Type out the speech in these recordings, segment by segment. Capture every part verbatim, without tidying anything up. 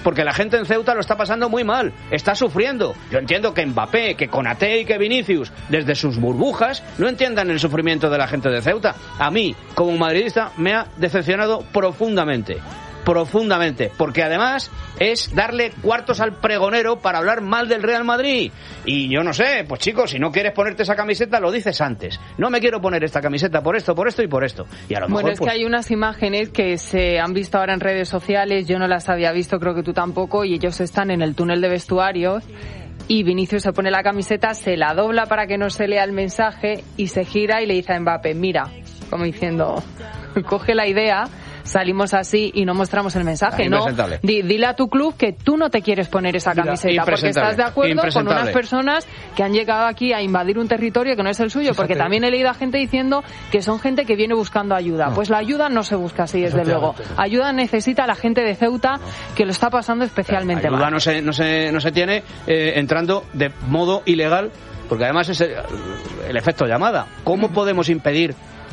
porque la gente en Ceuta lo está pasando muy mal, está sufriendo. Yo entiendo que Mbappé, que Konaté y que Vinicius, desde sus burbujas, no entiendan el sufrimiento de la gente de Ceuta. A mí, como madridista, me ha decepcionado profundamente. Profundamente, porque además es darle cuartos al pregonero para hablar mal del Real Madrid. Y yo no sé, pues chicos, si no quieres ponerte esa camiseta, lo dices antes. No me quiero poner esta camiseta por esto, por esto y por esto. Y a lo mejor, bueno, es pues... que hay unas imágenes que se han visto ahora en redes sociales, yo no las había visto, creo que tú tampoco, y ellos están en el túnel de vestuarios. Y Vinicius se pone la camiseta, se la dobla para que no se lea el mensaje y se gira y le dice a Mbappé, mira, como diciendo, coge la idea, salimos así y no mostramos el mensaje, ¿no? D- dile a tu club que tú no te quieres poner esa camiseta porque estás de acuerdo con unas personas que han llegado aquí a invadir un territorio que no es el suyo, porque también he leído a gente diciendo que son gente que viene buscando ayuda. No. Pues la ayuda no se busca así, desde luego. Ayuda necesita la gente de Ceuta, que lo está pasando especialmente ayuda mal. no se, no se, no se tiene eh, entrando de modo ilegal, porque además es el, el efecto llamada. ¿Cómo podemos impedir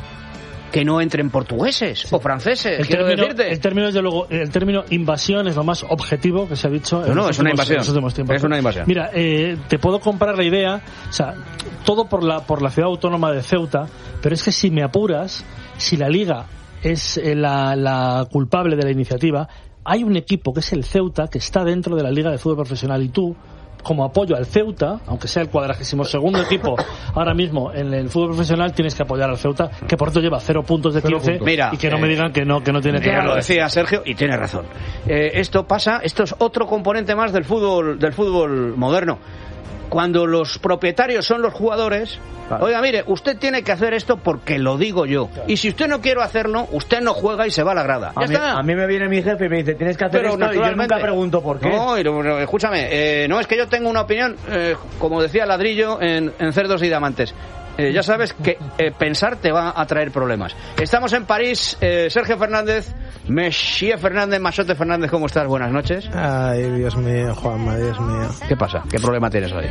que no entren portugueses sí. o franceses? El quiero término, decirte. El término, desde luego, el término invasión es lo más objetivo que se ha dicho. No, no, es una invasión. Es una invasión. Mira, eh, te puedo comprar la idea, o sea, todo por la por la ciudad autónoma de Ceuta, pero es que si me apuras, si la Liga es eh, la, la culpable de la iniciativa, hay un equipo que es el Ceuta que está dentro de la Liga de Fútbol Profesional y tú, como apoyo al Ceuta, aunque sea el cuadragésimo segundo equipo ahora mismo en el fútbol profesional, tienes que apoyar al Ceuta, que por cierto lleva cero puntos de quince puntos. Mira, y que no eh, me digan que no que no tiene que ver. Lo decía Sergio y tiene razón. Eh, esto pasa, esto es otro componente más del fútbol del fútbol moderno. Cuando los propietarios son los jugadores, claro. Oiga, mire, usted tiene que hacer esto porque lo digo yo. Claro. Y si usted no quiere hacerlo, usted no juega y se va a la grada. A ya mí, está. A mí me viene mi jefe y me dice, tienes que hacer Pero esto, y yo nunca pregunto por qué. No, y lo, escúchame, eh, no, es que yo tengo una opinión, eh, como decía Ladrillo en, en Cerdos y Diamantes. Eh, ya sabes que eh, pensar te va a traer problemas. Estamos en París, eh, Sergio Fernández, Messier Fernández, Machote Fernández, ¿cómo estás? Buenas noches. Ay, Dios mío, Juanma, Dios mío. ¿Qué pasa? ¿Qué problema tienes hoy?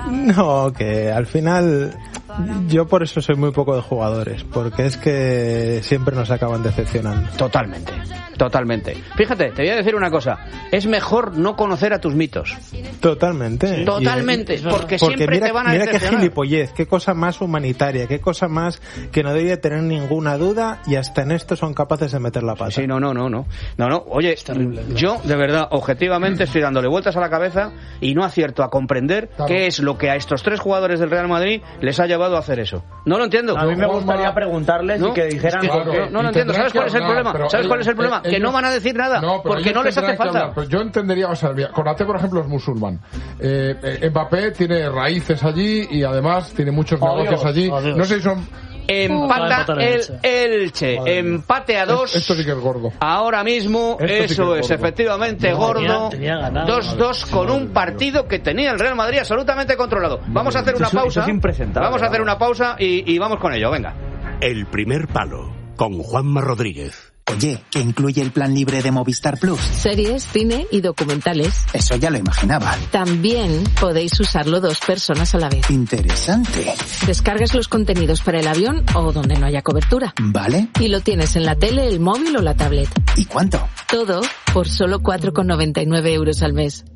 No, que al final yo por eso soy muy poco de jugadores, porque es que siempre nos acaban decepcionando. Totalmente, totalmente. Fíjate, te voy a decir una cosa, es mejor no conocer a tus mitos. Totalmente. Sí. Totalmente, y, porque, porque siempre mira, te van a mira decepcionar. Qué gilipollez, qué cosa más humanitaria, qué cosa más que no debía tener ninguna duda, y hasta en esto son capaces de meter la pata. Sí, no, no, no, no. No, no, oye, terrible, yo de verdad, objetivamente estoy dándole vueltas a la cabeza y no acierto a comprender claro. qué es lo que a estos tres jugadores del Real Madrid les ha llevado a hacer eso. No lo entiendo. A mí me gustaría preguntarles ¿no? y que dijeran es que, claro, no, no lo entiendo. ¿Sabes cuál es el hablar, problema? ¿Sabes ellos, cuál es el problema? Ellos, que no van a decir nada no, porque no les hace falta. Pues yo entendería, o sea, Konaté, por ejemplo, es musulmán. Eh, eh, Mbappé tiene raíces allí y además tiene muchos adiós, negocios allí. Adiós. No sé si son... Empata uh, el Elche, Madre empate a dos. Esto sí que es gordo. Ahora mismo, Esto eso sí es, es, efectivamente no, gordo. dos dos con Madre un partido Dios. que tenía el Real Madrid absolutamente controlado. Vamos a hacer una eso, pausa. Eso es vamos a hacer una pausa y, y vamos con ello, venga. El primer palo, con Juanma Rodríguez. Oye, ¿qué incluye el plan libre de Movistar Plus? Series, cine y documentales. Eso ya lo imaginaba. También podéis usarlo dos personas a la vez. Interesante. Descargas los contenidos para el avión o donde no haya cobertura. Vale. Y lo tienes en la tele, el móvil o la tablet. ¿Y cuánto? Todo por solo cuatro con noventa y nueve euros al mes.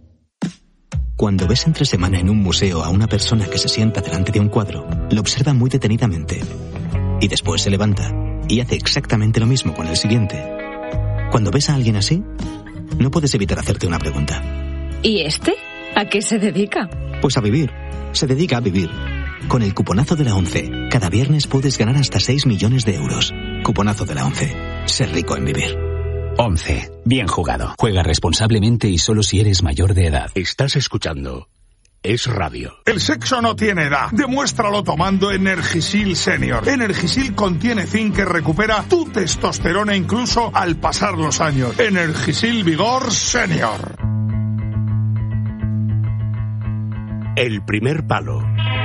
Cuando ves entre semana en un museo a una persona que se sienta delante de un cuadro, lo observa muy detenidamente. Y después se levanta y hace exactamente lo mismo con el siguiente. Cuando ves a alguien así, no puedes evitar hacerte una pregunta. ¿Y este? ¿A qué se dedica? Pues a vivir. Se dedica a vivir. Con el cuponazo de la ONCE, cada viernes puedes ganar hasta seis millones de euros. Cuponazo de la ONCE. Ser rico en vivir. ONCE. Bien jugado. Juega responsablemente y solo si eres mayor de edad. Estás escuchando Es Radio. El sexo no tiene edad. Demuéstralo tomando Energisil Senior. Energisil contiene zinc que recupera tu testosterona incluso al pasar los años. Energisil Vigor Senior. El primer palo.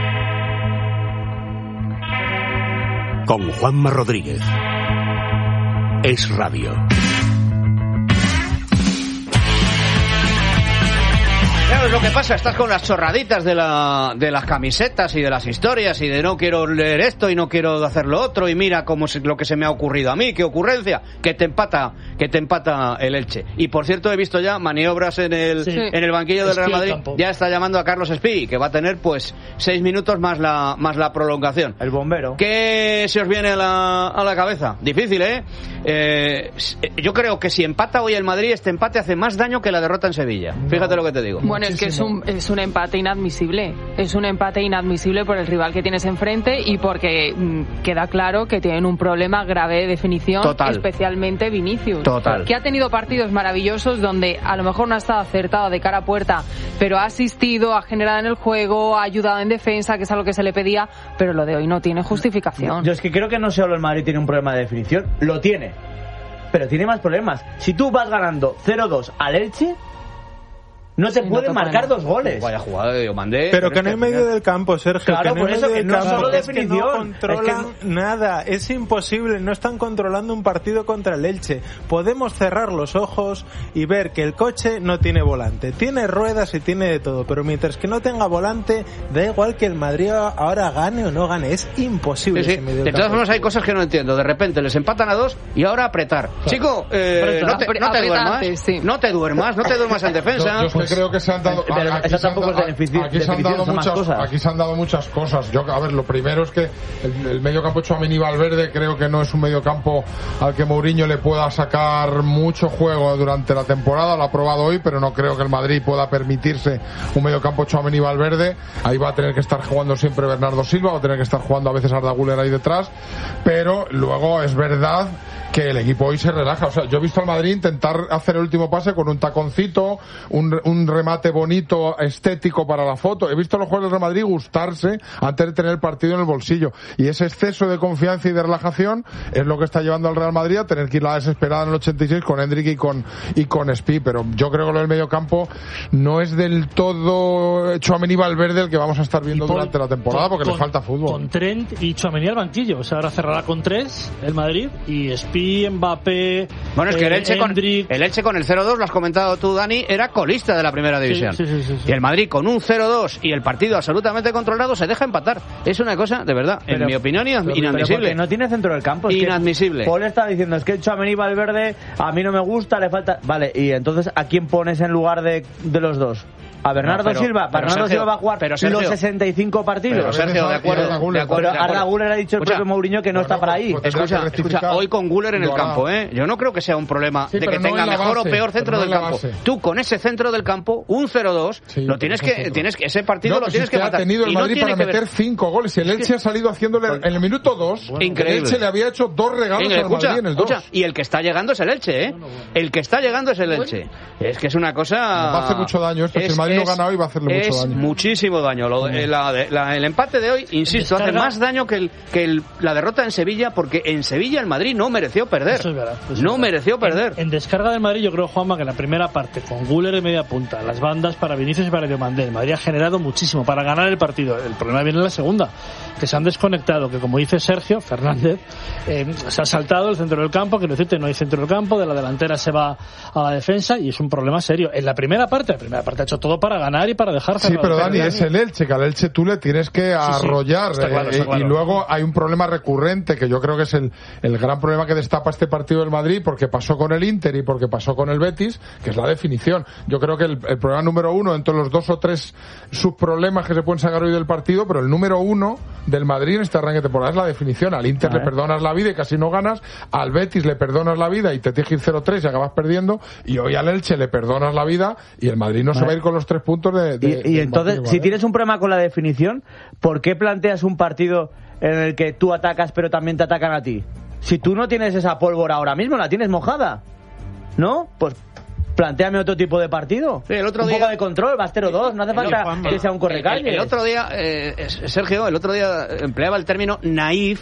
Con Juanma Rodríguez. Es Radio. Ya os lo que pasa? Estás con las chorraditas de, la, de las camisetas y de las historias y de no quiero leer esto y no quiero hacer lo otro y mira cómo se, lo que se me ha ocurrido a mí, qué ocurrencia, que te empata, que te empata el Elche. Y por cierto he visto ya maniobras en el, sí. en el banquillo del Real Madrid. Ya está llamando a Carlos Espí, que va a tener pues seis minutos más la, más la prolongación. El bombero. ¿Qué se os viene a la, a la cabeza? Difícil, ¿eh? ¿eh? Yo creo que si empata hoy el Madrid, este empate hace más daño que la derrota en Sevilla. Fíjate lo que te digo. Bueno, es que es un, es un empate inadmisible. Es un empate inadmisible por el rival que tienes enfrente y porque mmm, queda claro que tienen un problema grave de definición, Total. especialmente Vinicius. Total. Que ha tenido partidos maravillosos donde a lo mejor no ha estado acertado de cara a puerta, pero ha asistido, ha generado en el juego, ha ayudado en defensa, que es algo que se le pedía, pero lo de hoy no tiene justificación. Yo es que creo que no solo el Madrid tiene un problema de definición, lo tiene, pero tiene más problemas. Si tú vas ganando cero dos al Elche, no te sí, pueden no marcar dos goles. Vaya jugada yo mandé. Pero que no hay medio del campo, Sergio. Claro, que por eso que no solo definición. No controlan es que... nada. Es imposible. No están controlando un partido contra el Elche. Podemos cerrar los ojos y ver que el coche no tiene volante. Tiene ruedas y tiene de todo. Pero mientras que no tenga volante, da igual que el Madrid ahora gane o no gane. Es imposible. Sí, sí. De todas formas hay cosas que no entiendo. De repente les empatan a dos y ahora apretar. Claro. Chico, eh, no, te, no, te duermas, sí. no te duermas. No te duermas en defensa. Yo, yo creo que se han dado pero aquí, eso se han, tampoco es beneficio, aquí, se han dado muchas cosas. aquí se han dado muchas cosas. Yo a ver, lo primero es que el, el medio campo Tchouaméni Valverde creo que no es un medio campo al que Mourinho le pueda sacar mucho juego durante la temporada. Lo ha probado hoy, pero no creo que el Madrid pueda permitirse un medio campo Tchouaméni Valverde. Ahí va a tener que estar jugando siempre Bernardo Silva, va a tener que estar jugando a veces Arda Güler ahí detrás, pero luego es verdad que el equipo hoy se relaja. O sea, yo he visto al Madrid intentar hacer el último pase con un taconcito, un, un remate bonito, estético para la foto. He visto a los jugadores del Madrid gustarse antes de tener el partido en el bolsillo. Y ese exceso de confianza y de relajación es lo que está llevando al Real Madrid a tener que ir a la desesperada en el ochenta y seis con Hendrick y con, y con Espí. Pero yo creo que lo del medio campo no es del todo Tchouaméni Valverde el que vamos a estar viendo por, durante la temporada porque con, le falta fútbol. Con Trent y Tchouaméni al banquillo. O sea, ahora cerrará con tres el Madrid y Espí, Mbappé. Bueno, es que eh, el Elche con el Elche con el cero dos, lo has comentado tú, Dani, era colista de la primera división. Sí, sí, sí, sí, sí. Y el Madrid con un cero dos y el partido absolutamente controlado se deja empatar. Es una cosa, de verdad, pero, en mi opinión, inadmisible. Pero no tiene centro del campo. Es inadmisible. Que Paul está diciendo, es que Tchouaméni Valverde a mí no me gusta, le falta... Vale, y entonces, ¿a quién pones en lugar de, de los dos? A Bernardo no, pero, pero Silva. Bernardo Sergio, Silva va a jugar pero Sergio, los sesenta y cinco partidos. Pero Sergio, de acuerdo. De acuerdo, pero Arda Güler ha dicho el escucha, propio Mourinho que no bueno, está para ahí. Pues escucha, escucha, hoy con Güler en el campo, ¿eh? Yo no creo que sea un problema sí, de que no tenga mejor base, o peor centro no del campo. base. Tú con ese centro del campo, un cero dos, sí, lo tienes que, tienes que, ese partido no, lo tienes si que matar. Ha tenido el Madrid no para meter ver... cinco goles. Y el Elche ha salido haciéndole en el minuto dos. Bueno, increíble. El Elche le había hecho dos regalos al escucha, Madrid en el dos. Escucha, y el que está llegando es el Elche, ¿eh? Bueno, bueno. El que está llegando es el Elche. Es que es una cosa... Va a hacer mucho daño esto. Es, si el Madrid es, no gana hoy va a hacerle mucho daño. Muchísimo daño. Lo, la, la, el empate de hoy, insisto, hace más daño que, el, que el, la derrota en Sevilla, porque en Sevilla el Madrid no mereció perder. Eso es verdad. Eso no es verdad. mereció perder. En, en descarga del Madrid, yo creo, Juanma, que en la primera parte, con Güler de media punta, las bandas para Vinicius y para Diomandé, el Madrid ha generado muchísimo para ganar el partido. El problema viene en la segunda, que se han desconectado, que como dice Sergio Fernández, eh, se ha saltado el centro del campo, que no hay centro del campo, de la delantera se va a la defensa y es un problema serio. En la primera parte, la primera parte ha hecho todo para ganar y para dejar... Sí, pero Dani, es el Elche, que al Elche tú le tienes que arrollar. Sí, sí. Está claro, está claro. Y luego hay un problema recurrente, que yo creo que es el, el gran problema que destapa este partido del Madrid, porque pasó con el Inter y porque pasó con el Betis, que es la definición. Yo creo que el, el problema número uno, entre los dos o tres subproblemas que se pueden sacar hoy del partido, pero el número uno del Madrid en este arranque de temporada es la definición. Al Inter le perdonas la vida y casi no ganas, al Betis le perdonas la vida y te tienes que ir cero tres y acabas perdiendo, y hoy al Elche le perdonas la vida y el Madrid no vale. se va a ir con los tres puntos de... de y y entonces, partido, si tienes un problema con la definición, ¿por qué planteas un partido en el que tú atacas pero también te atacan a ti? Si tú no tienes esa pólvora ahora mismo, la tienes mojada, ¿no? Pues plantéame otro tipo de partido. Sí, el otro un día... poco de control, va cero dos, no hace falta que sea un correcalles. El, el, el otro día, eh, Sergio, el otro día empleaba el término naif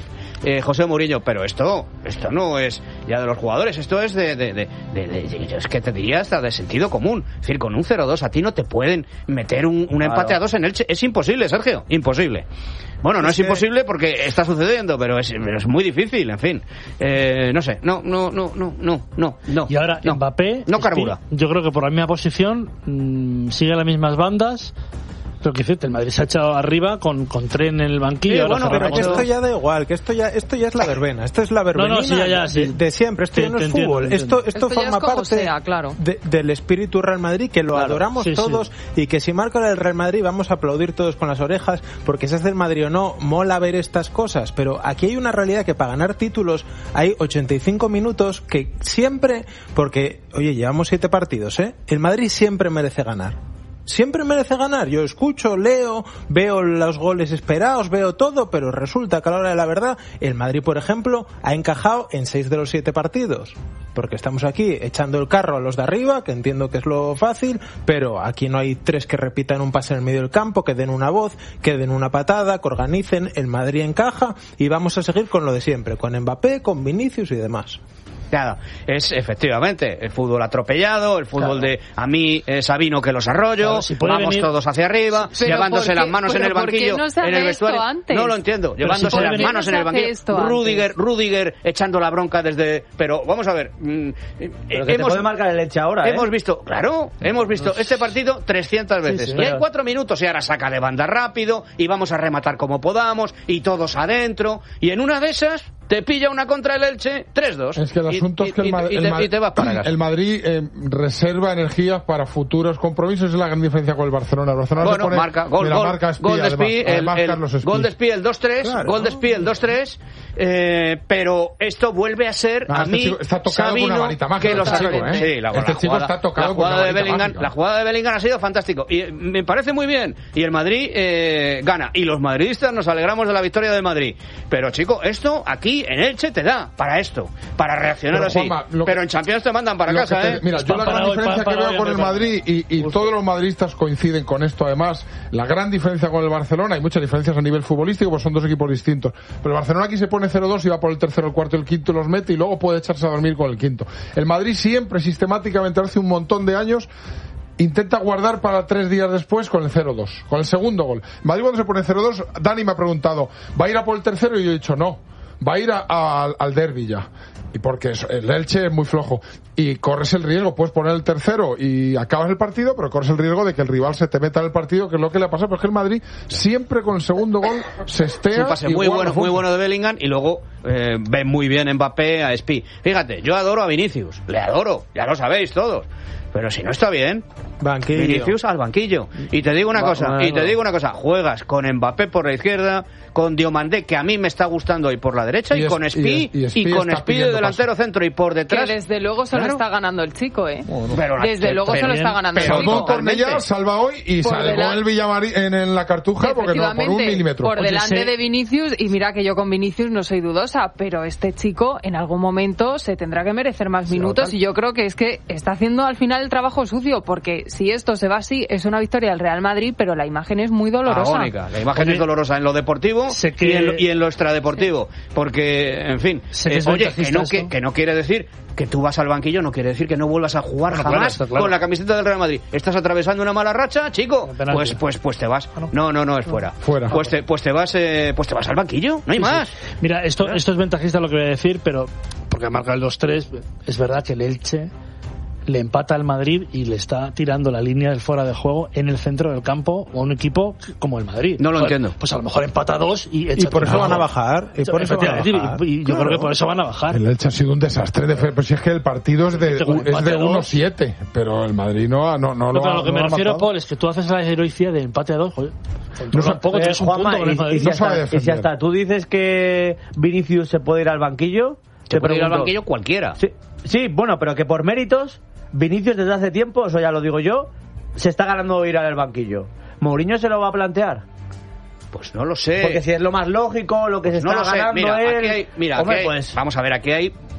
eh, José Mourinho, pero esto esto no es ya de los jugadores, esto es de, de, de, de, de, de es que te diría hasta de sentido común. Es decir, con un cero dos a ti no te pueden meter un, un empate claro. a dos en Elche. Es imposible, Sergio, imposible. Bueno, no es, es que... imposible porque está sucediendo, pero es, es muy difícil, en fin. Eh, no sé, no, no, no, no, no, no, no. Y ahora no, Mbappé, no carbura. Yo creo que por la misma posición mmm, sigue las mismas bandas. Pero que el Madrid se ha echado arriba con, con Tren en el banquillo. Sí, bueno, pero que esto ya da igual, que esto ya esto ya es la verbena, esto es la verbenina no, no, sí, ya, ya, sí. de, de siempre, esto sí, ya no es entiendo, fútbol, entiendo. esto esto, esto forma parte sea, claro. de, del espíritu Real Madrid, que lo claro, adoramos sí, todos sí. y que si marca el Real Madrid vamos a aplaudir todos con las orejas, porque si es del Madrid o no, mola ver estas cosas, pero aquí hay una realidad que para ganar títulos hay ochenta y cinco minutos que siempre, porque, oye, llevamos siete partidos, ¿eh? El Madrid siempre merece ganar. Siempre merece ganar. Yo escucho, leo, veo los goles esperados, veo todo, pero resulta que a la hora de la verdad, el Madrid, por ejemplo, ha encajado en seis de los siete partidos. Porque estamos aquí echando el carro a los de arriba, que entiendo que es lo fácil, pero aquí no hay tres que repitan un pase en el medio del campo, que den una voz, que den una patada, que organicen. El Madrid encaja y vamos a seguir con lo de siempre, con Mbappé, con Vinicius y demás. Claro, es efectivamente el fútbol atropellado, el fútbol claro. de a mí eh, Sabino que los arroyo, claro, si vamos venir... todos hacia arriba, pero llevándose las manos en el banquillo, no en el vestuario. Antes? No lo entiendo, pero llevándose si las venir... manos en el banquillo. Rudiger, Rudiger echando la bronca desde. Pero vamos a ver. Mmm, pero que hemos, te puede marcar el Elche ahora. Hemos ¿eh? visto, claro, hemos visto este partido trescientas veces. Sí, sí, y hay cuatro minutos y ahora saca de banda rápido y vamos a rematar como podamos y todos adentro. Y en una de esas te pilla una contra el Elche, tres dos. Es que el asunto y, es que el, Ma- y, el, Ma- y te vas para casa. El Madrid eh, reserva energías para futuros compromisos, es la gran diferencia con el Barcelona. El Barcelona bueno, pone, marca, gol, mira, gol, marca Espí, gol de Espí, además, el, además el, Carlos Espí. gol de Espí el dos tres, claro. gol de Espí el dos tres, eh, pero esto vuelve a ser no, a este mí chico está tocado Sabino con una varita mágica, que los este chico, ¿eh? Sí, la, este la chico jugada, está tocado la jugada con una de Bellingham, mágica. la jugada de Bellingham ha sido fantástico y me parece muy bien y el Madrid eh, gana y los madridistas nos alegramos de la victoria del Madrid, pero chico, esto aquí en Elche te da para esto, para reaccionar pero, así, Juanma, lo, pero en Champions te mandan para casa, te, ¿eh? Mira, yo la gran diferencia que veo con el Madrid y, y todos los madridistas coinciden con esto, además, la gran diferencia con el Barcelona, hay muchas diferencias a nivel futbolístico, pues son dos equipos distintos, pero el Barcelona aquí se pone cero dos y va por el tercero, el cuarto y el quinto y los mete y luego puede echarse a dormir con el quinto. El Madrid siempre, sistemáticamente, hace un montón de años intenta guardar para tres días después con el cero dos, con el segundo gol. Madrid cuando se pone cero dos, Dani me ha preguntado, ¿va a ir a por el tercero? Y yo he dicho no, va a ir a, a, al derbi ya. Y porque el Elche es muy flojo. Y corres el riesgo, puedes poner el tercero y acabas el partido, pero corres el riesgo de que el rival se te meta en el partido, que es lo que le ha pasado. Porque el Madrid siempre con el segundo gol se estea. Es un pase muy bueno, muy bueno de Bellingham y luego eh, ve muy bien Mbappé a Espí. Fíjate, yo adoro a Vinicius, le adoro, ya lo sabéis todos. Pero si no está bien, banquillo. Vinicius al banquillo. Y te digo una cosa, bueno. y te digo una cosa, juegas con Mbappé por la izquierda, con Diomandé, que a mí me está gustando hoy por la derecha, y, y es, con Espí, y, y, y con Espí de delantero paso. Centro y por detrás. Que desde luego se lo claro. está ganando el chico, ¿eh? Bueno, pero desde que, luego se lo está ganando pero el chico. Salvó Cornellá, salva hoy y por salvó delan... el Villamarín en, en la Cartuja porque no, por un milímetro. Por delante Oye, sí. de Vinicius, y mira que yo con Vinicius no soy dudosa, pero este chico en algún momento se tendrá que merecer más sí, minutos total. Y yo creo que es que está haciendo al final el trabajo sucio, porque si esto se va así, es una victoria del Real Madrid, pero la imagen es muy dolorosa. Agónica. La imagen Oye, es dolorosa en lo deportivo que... y, en lo, y en lo extradeportivo, sí. porque, en fin, eh, oye, que no, que, que no quiere decir que tú vas al banquillo, no quiere decir que no vuelvas a jugar bueno, jamás claro, claro. con la camiseta del Real Madrid. ¿Estás atravesando una mala racha, chico? Pues pues pues te vas. No, no, no, es fuera. Fuera. Pues te, pues te vas eh, pues te vas al banquillo, no hay sí, más. Sí. Mira, esto, esto es ventajista lo que voy a decir, pero porque marca el dos tres, es verdad que el Elche le empata al Madrid y le está tirando la línea del fuera de juego en el centro del campo a un equipo como el Madrid. No lo pues, entiendo. Pues a lo mejor empata dos y echa y por eso van a bajar. Y, por eso van a bajar. y, y yo claro. creo que por eso van a bajar. El Elche ha sido un desastre. De fe, pues si es que el partido es de, es de uno siete, pero el Madrid no, no, no, no lo ha a lo que no me refiero, matado. Paul, es que tú haces la heroicidad de empate a dos. Joder, no tampoco tienes un punto con el Madrid. Y, y, si no hasta, y si hasta tú dices que Vinicius se puede ir al banquillo, se puede ir al banquillo cualquiera. Sí, sí, bueno, pero que por méritos Vinicius desde hace tiempo, eso ya lo digo yo, se está ganando ir al banquillo. ¿Mourinho se lo va a plantear? Pues no lo sé. Porque si es lo más lógico, lo que pues se no está lo sé. ganando mira, él... Aquí hay, mira, Hombre, aquí hay, pues... vamos a ver, aquí hay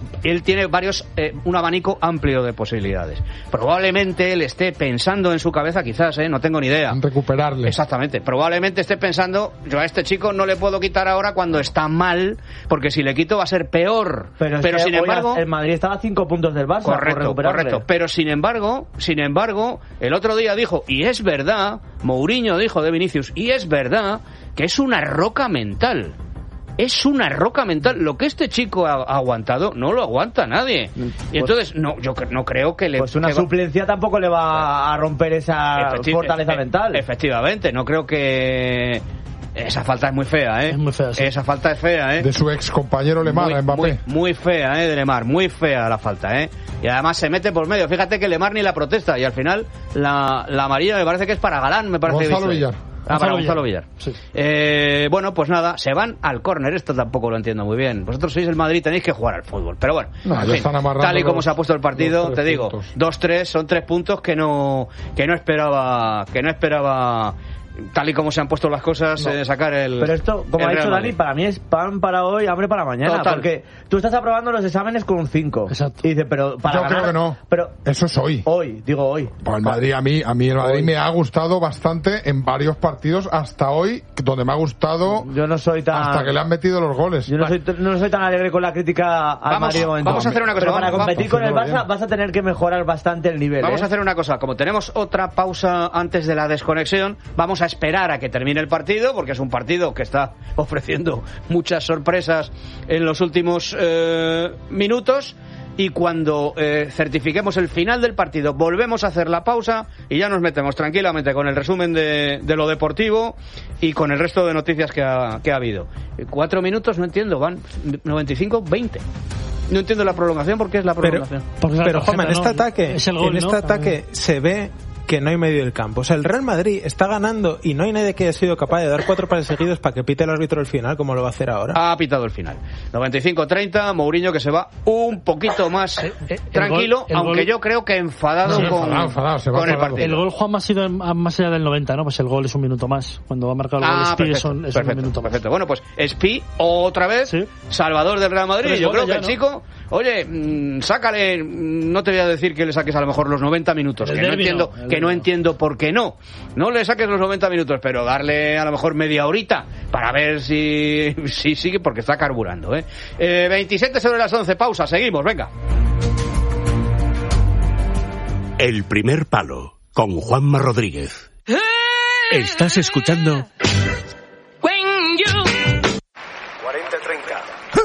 él tiene varios, eh, un abanico amplio de posibilidades. Probablemente él esté pensando en su cabeza, quizás, eh, no tengo ni idea. En recuperarle. Exactamente. Probablemente esté pensando, yo a este chico no le puedo quitar ahora cuando está mal, porque si le quito va a ser peor. Pero, Pero es que sin hoy embargo, el Madrid estaba a cinco puntos del Barça. correcto, por recuperarle. correcto. Pero sin embargo, sin embargo, el otro día dijo, y es verdad, Mourinho dijo de Vinicius, y es verdad que es una roca mental. Es una roca mental. Lo que este chico ha, ha aguantado, no lo aguanta nadie. Y entonces, no, yo no creo que le... Pues una que va... suplencia tampoco le va a romper esa Efecti- fortaleza e- mental. Efectivamente, no creo que... Esa falta es muy fea, ¿eh? Es muy fea, sí. Esa falta es fea, ¿eh? De su ex compañero Lemar, muy, Mbappé. Muy, muy fea, ¿eh? De Lemar, muy fea la falta, ¿eh? Y además se mete por medio. Fíjate que Lemar ni la protesta y al final la, la amarilla me parece que es para Galán, me parece. Gonzalo que Villar. Ah, para Gonzalo Villar. Sí. Eh, bueno, pues nada, se van al córner. Esto tampoco lo entiendo muy bien. Vosotros sois el Madrid, tenéis que jugar al fútbol. Pero bueno, no, en ya fin, están amarrando tal y como los, se ha puesto el partido, te digo, dos tres, son tres puntos que no que no esperaba que no esperaba. Tal y como se han puesto las cosas, no. eh, sacar el. Pero esto, como ha dicho Dani, para mí es pan para hoy, hambre para mañana. Total. Porque tú estás aprobando los exámenes con un cinco. Exacto. Y dices, pero para Yo ganar, creo que no. Pero eso es hoy. Hoy, digo hoy. Pues el Madrid, a mí, a mí el Madrid hoy. me ha gustado bastante en varios partidos hasta hoy, donde me ha gustado. Yo no soy tan. Hasta que le han metido los goles. Yo no, soy, no soy tan alegre con la crítica al vamos, Madrid. Vamos a hacer una cosa. Pero para vamos, competir vamos, con el Barça vas a tener que mejorar bastante el nivel. Vamos ¿eh? a hacer una cosa. Como tenemos otra pausa antes de la desconexión, vamos a esperar a que termine el partido, porque es un partido que está ofreciendo muchas sorpresas en los últimos eh, minutos, y cuando eh, certifiquemos el final del partido volvemos a hacer la pausa y ya nos metemos tranquilamente con el resumen de, de lo deportivo y con el resto de noticias que ha, que ha habido. Cuatro minutos, no entiendo, van noventa y cinco, veinte. No entiendo la prolongación, porque es la prolongación. Pero, pero Juanma, en este no, ataque, es el gol, en este ¿no? ataque se ve que no hay medio del campo. O sea, el Real Madrid está ganando y no hay nadie que haya sido capaz de dar cuatro pases seguidos para que pite el árbitro el final, como lo va a hacer ahora. Ha pitado el final. noventa y cinco treinta, Mourinho que se va un poquito más eh, eh, tranquilo, gol, aunque gol... yo creo que enfadado no, con, enfadado, enfadado, se va con el partido. El gol, Juanma, ha sido más allá del noventa, ¿no? Pues el gol es un minuto más. Cuando va a marcar el ah, gol Spi perfecto, es, un, es perfecto, un minuto más. Perfecto. Bueno, pues Spi otra vez, sí. Salvador del Real Madrid. Yo creo que el ¿no? chico, oye, mmm, sácale, no te voy a decir que le saques a lo mejor los noventa minutos, el que no entiendo, no, que no entiendo por qué no. No le saques los noventa minutos, pero darle a lo mejor media horita para ver si, si sigue, porque está carburando, ¿eh? eh veintisiete sobre las once, pausa, seguimos, venga. El primer palo, con Juanma Rodríguez. Estás escuchando cuarenta treinta.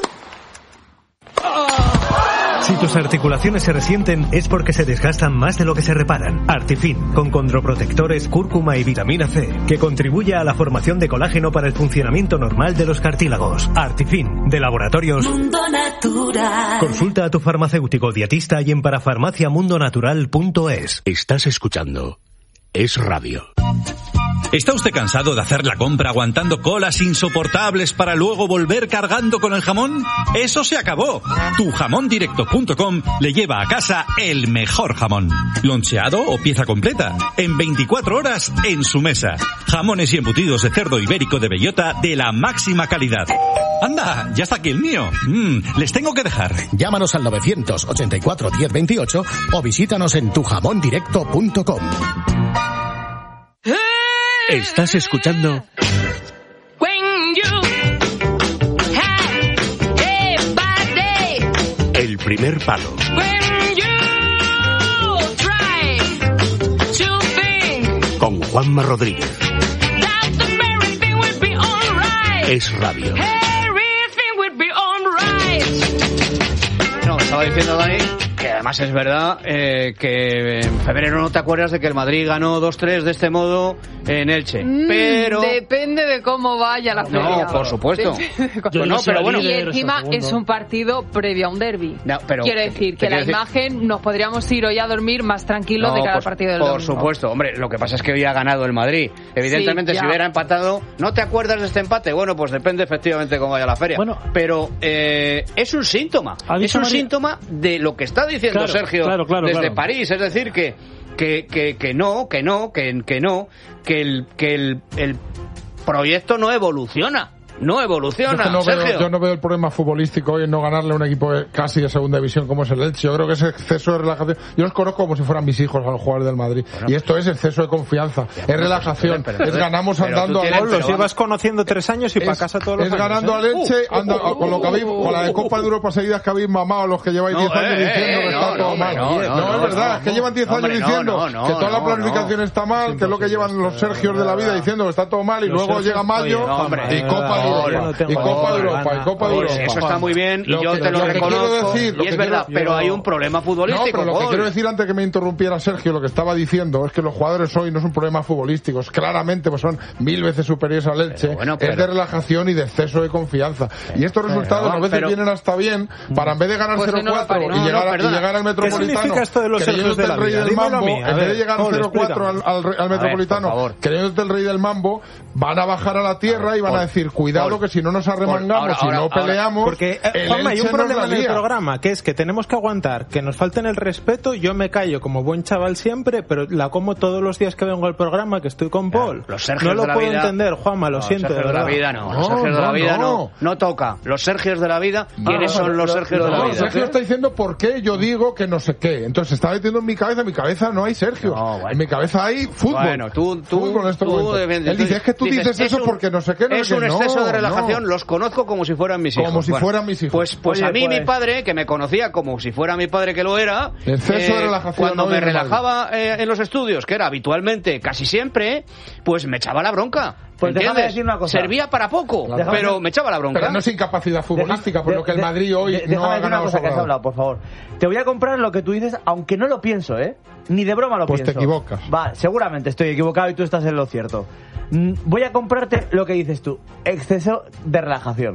Si tus articulaciones se resienten es porque se desgastan más de lo que se reparan. Artifin, con condroprotectores, cúrcuma y vitamina C, que contribuye a la formación de colágeno para el funcionamiento normal de los cartílagos. Artifin, de Laboratorios Mundo Natural. Consulta a tu farmacéutico dietista y en parafarmaciamundonatural punto es. Estás escuchando Es Radio. ¿Está usted cansado de hacer la compra aguantando colas insoportables para luego volver cargando con el jamón? ¡Eso se acabó! tu jamón directo punto com le lleva a casa el mejor jamón. Loncheado o pieza completa. En veinticuatro horas en su mesa. Jamones y embutidos de cerdo ibérico de bellota de la máxima calidad. ¡Anda! ¡Ya está aquí el mío! Mm, les tengo que dejar. Llámanos al novecientos ochenta y cuatro diez veintiocho o visítanos en tu jamón directo punto com. Estás escuchando El primer palo. Con Juanma Rodríguez. Es Radio. No, me estaba diciendo Dani que además es verdad eh, que en febrero no te acuerdas de que el Madrid ganó dos tres de este modo en Elche, mm, pero depende de cómo vaya la feria. No, por supuesto. Yo no, pero bueno, y encima es un partido previo a un derbi. No, pero quiero decir que la decir... imagen nos podríamos ir hoy a dormir más tranquilos no, de cara pues, al partido del por domingo. supuesto, hombre, lo que pasa es que hoy ha ganado el Madrid. Evidentemente, sí, si hubiera empatado, ¿no te acuerdas de este empate? Bueno, pues depende efectivamente cómo vaya la feria. Bueno, pero eh, es un síntoma. Es un María? síntoma de lo que está diciendo claro, Sergio claro, claro, desde claro. París, es decir, que que, que, que no, que no, que, que no, que el que el, el proyecto no evoluciona. no evoluciona, yo, no Sergio. veo, yo no veo el problema futbolístico hoy en no ganarle a un equipo casi de segunda división como es el Elche. Yo creo que es exceso de relajación. Yo los conozco como si fueran mis hijos a los jugadores del Madrid. Bueno, y esto es exceso de confianza, es relajación, pero, pero, es ganamos andando a gol. Los llevas conociendo tres años y para casa todos los es años. Es ganando ¿eh? al Elche, uh, anda, uh, uh, con lo que habéis, con la de Copa de Europa seguidas que habéis mamado los que lleváis diez no, años eh, diciendo eh, que no, está no, todo no, mal. No, no, no, no, es verdad, no, es que llevan diez años hombre, diciendo no, no, que toda la no, planificación no, está mal, que es lo que llevan los Sergios de la vida diciendo que está todo mal y luego llega mayo y Copa de Europa, y Copa de Europa, y Copa de Europa. Eso está muy bien y yo te lo reconozco y es verdad, pero hay un problema futbolístico. No, pero lo que quiero decir antes que me interrumpiera Sergio, lo que estaba diciendo es que los jugadores hoy no es un problema futbolístico, claramente pues son mil veces superiores al Elche, bueno, pero... es de relajación y de exceso de confianza. Y estos resultados a veces pero... vienen hasta bien para en vez de ganar pues cero cuatro no, y, no, llegar, no, y llegar al Metropolitano, ¿qué significa esto de los Sergios de la el rey vida? del mambo, mí, en vez de llegar cero cuatro al, al, al Metropolitano, ver, creyéndote el rey del mambo, van a bajar a la tierra y van a decir, cuidado que si no nos arremangamos y no peleamos, porque Juanma, hay un problema en el programa, que es que tenemos que aguantar que nos falten el respeto. Yo me callo como buen chaval siempre, pero la como todos los días que vengo al programa, que estoy con Paul. Los Sergios no lo de la puedo vida, entender, Juanma, lo los siento. Sergios de, de la vida no, los Sergios de la vida no, no toca. Los Sergios de la vida, ¿quiénes son los Sergios de la vida? Sergio está diciendo por qué yo digo que no sé qué. Entonces se está metiendo en mi cabeza, en mi cabeza no hay Sergio. No, bueno. En mi cabeza hay fútbol. Bueno, tú, tú, fútbol en este tú, Él dice, es que tú dices, dices eso un, porque no sé qué. No es sé un qué. exceso no, de relajación, no. los conozco como si fueran mis hijos. Como si bueno, fueran mis hijos. Pues, pues Oye, a mí pues... mi padre, que me conocía como si fuera mi padre que lo era, exceso eh, de relajación, cuando no me relajaba eh, en los estudios, que era habitualmente, casi siempre, pues me echaba la bronca. Pues déjame decir una cosa. Servía para poco, claro. pero me echaba la bronca. Pero no es incapacidad futbolística, por lo que el Madrid hoy de, de, no ha ganado. Una cosa que has hablado, por favor. Te voy a comprar lo que tú dices, aunque no lo pienso, ¿eh? Ni de broma lo pues pienso. Pues te equivocas. Va, seguramente estoy equivocado y tú estás en lo cierto. Voy a comprarte lo que dices tú, exceso de relajación.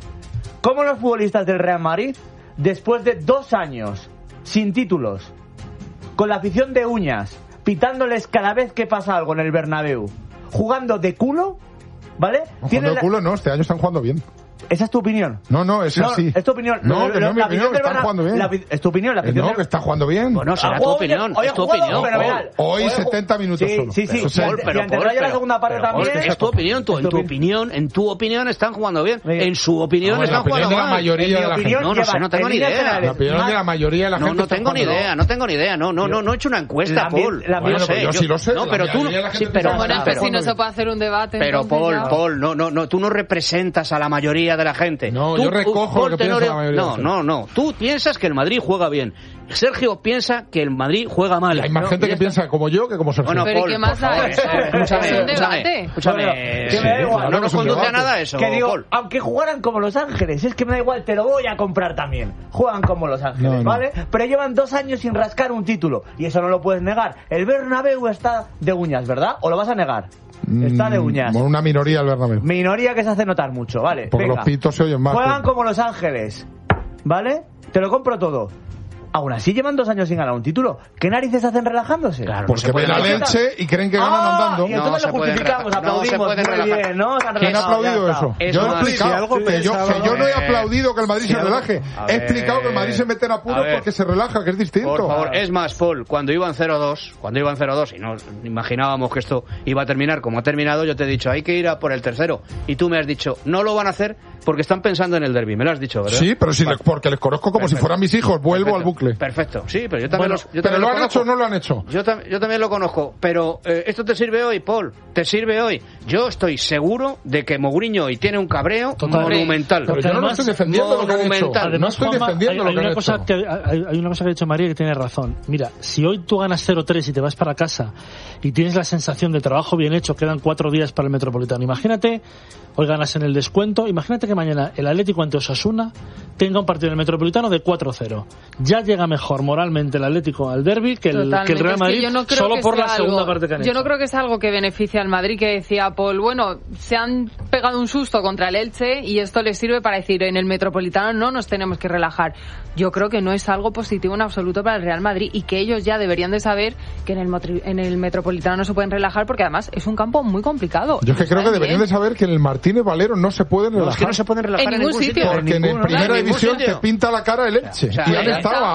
¿Cómo los futbolistas del Real Madrid, después de dos años sin títulos, con la afición de uñas, pitándoles cada vez que pasa algo en el Bernabéu, jugando de culo, ¿vale? No, jugando de la... culo no, este año están jugando bien. ¿Esa es tu opinión? No, no, es no, así. Es tu opinión. No, que no es mi opinión, que están jugando bien. La, es tu opinión, la opinión. No, que está jugando bien. Bueno, será tu opinión, es tu opinión. Hoy, hoy setenta minutos sí, solo. Sí, sí, sí. Paul, pero, Paul, pero, la segunda parte pero, también. Es tu opinión, tú, en tu opinión, en tu opinión están jugando bien. En su opinión están jugando mal. La mayoría de la gente. No, no sé, no tengo ni idea. La opinión de la mayoría de la gente. No, no tengo ni idea, no tengo ni idea. No, no, no, no he hecho una encuesta, Paul. Bueno, yo sí lo sé. No, pero tú, sí, pero bueno, pero si no se puede hacer un debate. Pero Paul, Paul, no, no, no, tú no representas a la mayoría de la gente. No, yo recojo. Tenorio, no, no, no. Tú piensas que el Madrid juega bien. Sergio piensa que el Madrid juega mal. Hay más no, gente que está. piensa como yo que como Sergio. Bueno, pero Paul, ¿qué más da eso? Escúchame, escúchame, escúchame. Que me da igual. No nos conduce a nada eso, que digo, Paul. Aunque jugaran como Los Ángeles, es que me da igual, te lo voy a comprar también. Juegan como Los Ángeles, no, no. ¿vale? Pero llevan dos años sin rascar un título. Y eso no lo puedes negar. El Bernabéu está de uñas, ¿verdad? ¿O lo vas a negar? Está de uñas. Bueno, una minoría el Bernabéu. Minoría que se hace notar mucho, ¿vale? Porque venga. Los pitos se oyen más. Juegan como Los Ángeles, ¿vale? Te lo compro todo. Aún así llevan dos años sin ganar un título. ¿Qué narices hacen relajándose? Claro, porque ven al Elche y creen que ganan ah, andando. Y entonces no lo justificamos, aplaudimos. No muy bien, ¿no? ¿Quién ha aplaudido eso? Es yo he más, explicado si algo que, yo, que yo no he aplaudido que el Madrid si se relaje. He explicado que el Madrid se mete en apuro porque se relaja, que es distinto. Por favor, es más, Paul, cuando iban cero dos, cuando iban cero dos y no imaginábamos que esto iba a terminar como ha terminado, yo te he dicho, hay que ir a por el tercero. Y tú me has dicho, no lo van a hacer porque están pensando en el derbi. Me lo has dicho, ¿verdad? Sí, pero si vale. le, porque les conozco como Perfecto. si fueran mis hijos. Vuelvo Perfecto. al bucle. Perfecto. Sí, pero yo también, bueno, los, yo pero también lo, lo han conozco. hecho o no lo han hecho. Yo, tam yo también lo conozco, pero eh, esto te sirve hoy, Paul. Te sirve hoy. Yo estoy seguro de que Mourinho hoy tiene un cabreo Total, monumental. Pero yo no lo estoy defendiendo lo que han hecho. Además, no estoy Juanma, defendiendo hay, lo que hay una han cosa hecho. Que, hay, hay una cosa que ha dicho María que tiene razón. Mira, si hoy tú ganas cero tres y te vas para casa y tienes la sensación de trabajo bien hecho, quedan cuatro días para el Metropolitano. Imagínate, hoy ganas en el descuento, imagínate que mañana el Atlético ante Osasuna tenga un partido en el Metropolitano de cuatro cero. Ya llega mejor moralmente el Atlético al derbi que el, que el Real Madrid, es que no solo por la algo, segunda parte que han Yo hecho. no creo que sea algo que beneficie al Madrid, que decía Paul, bueno, se han pegado un susto contra el Elche y esto les sirve para decir, en el Metropolitano no nos tenemos que relajar. Yo creo que no es algo positivo en absoluto para el Real Madrid y que ellos ya deberían de saber que en el, en el Metropolitano no se pueden relajar porque además es un campo muy complicado. Yo es que creo que deberían bien. de saber que en el Martínez Valero no se pueden relajar. No, es que no se pueden relajar en en ningún sitio. Porque en, en primera en división sitio. te pinta la cara el Elche. O sea, y han estado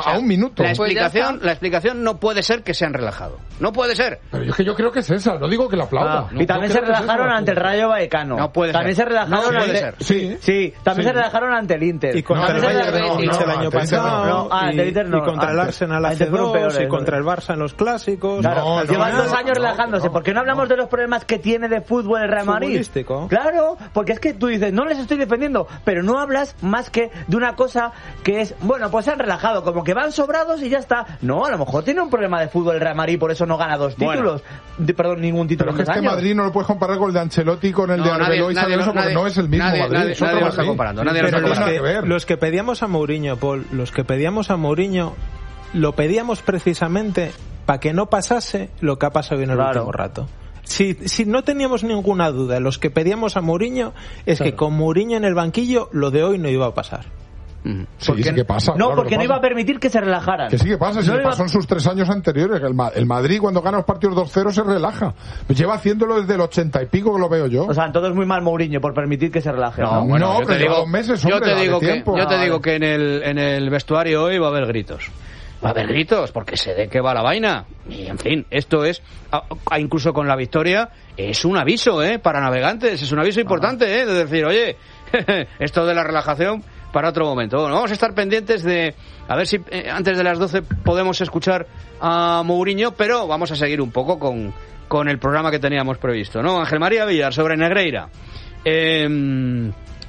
o sea, a un minuto. La explicación, la explicación no puede ser que se han relajado. No puede ser. Pero es que yo creo que es esa, no digo que la aplauda. Ah, no, y también se relajaron ante el Rayo Vallecano. No puede también ser. se relajaron no ante... puede ser. Sí, sí, también sí. se relajaron ante el Inter. Y contra no, el Bayern no, no, el año pasado. No, ah, ante el Inter no. Y contra el Arsenal hace dos, peores, y contra el Barça en los clásicos. Claro, no, llevan no, dos años no, relajándose. no, ¿Por qué no hablamos no. de los problemas que tiene de fútbol el Real Madrid? Claro, porque es que tú dices, no les estoy defendiendo, pero no hablas más que de una cosa que es, bueno, pues se han relajado, como que van sobrados y ya está. No, a lo mejor tiene un problema de fútbol el Real Madrid, por eso no gana dos títulos. Bueno. De, perdón, ningún título. Pero es que este Madrid no lo puedes comparar con el de Ancelotti, con el no, de Arbeloa y nadie, eso, porque nadie, no es el mismo nadie, Madrid. Nadie, es otro nadie lo Madrid. está comparando. Nadie Pero lo los, está que, comparando. los que pedíamos a Mourinho, Paul, los que pedíamos a Mourinho, lo pedíamos precisamente para que no pasase lo que ha pasado en el claro. último rato. Si, si no teníamos ninguna duda, los que pedíamos a Mourinho, es claro. que con Mourinho en el banquillo, lo de hoy no iba a pasar. Mm. Sí, sí que pasa. No, claro porque que no pasa. iba a permitir que se relajaran. Que sí que pasa, si no le pasó iba... en sus tres años anteriores. El, Ma- el Madrid, cuando gana los partidos dos cero, se relaja. Lleva haciéndolo desde el ochenta y pico, que lo veo yo. O sea, entonces muy mal Mourinho por permitir que se relaje. No, no, bueno, no yo pero te digo, lleva dos meses, hombre, yo te digo que, tiempo. yo te Ah, digo vale. que en el, en el vestuario hoy va a haber gritos. Va a haber gritos, porque sé de qué va la vaina. Y, en fin, esto es, a, a, incluso con la victoria, es un aviso, ¿eh? Para navegantes, es un aviso importante, ¿eh? De decir, oye, esto de la relajación, para otro momento. Bueno, vamos a estar pendientes de, a ver si eh, antes de las doce podemos escuchar a Mourinho, pero vamos a seguir un poco con, con el programa que teníamos previsto, ¿no? Ángel María Villar, sobre Negreira. Eh...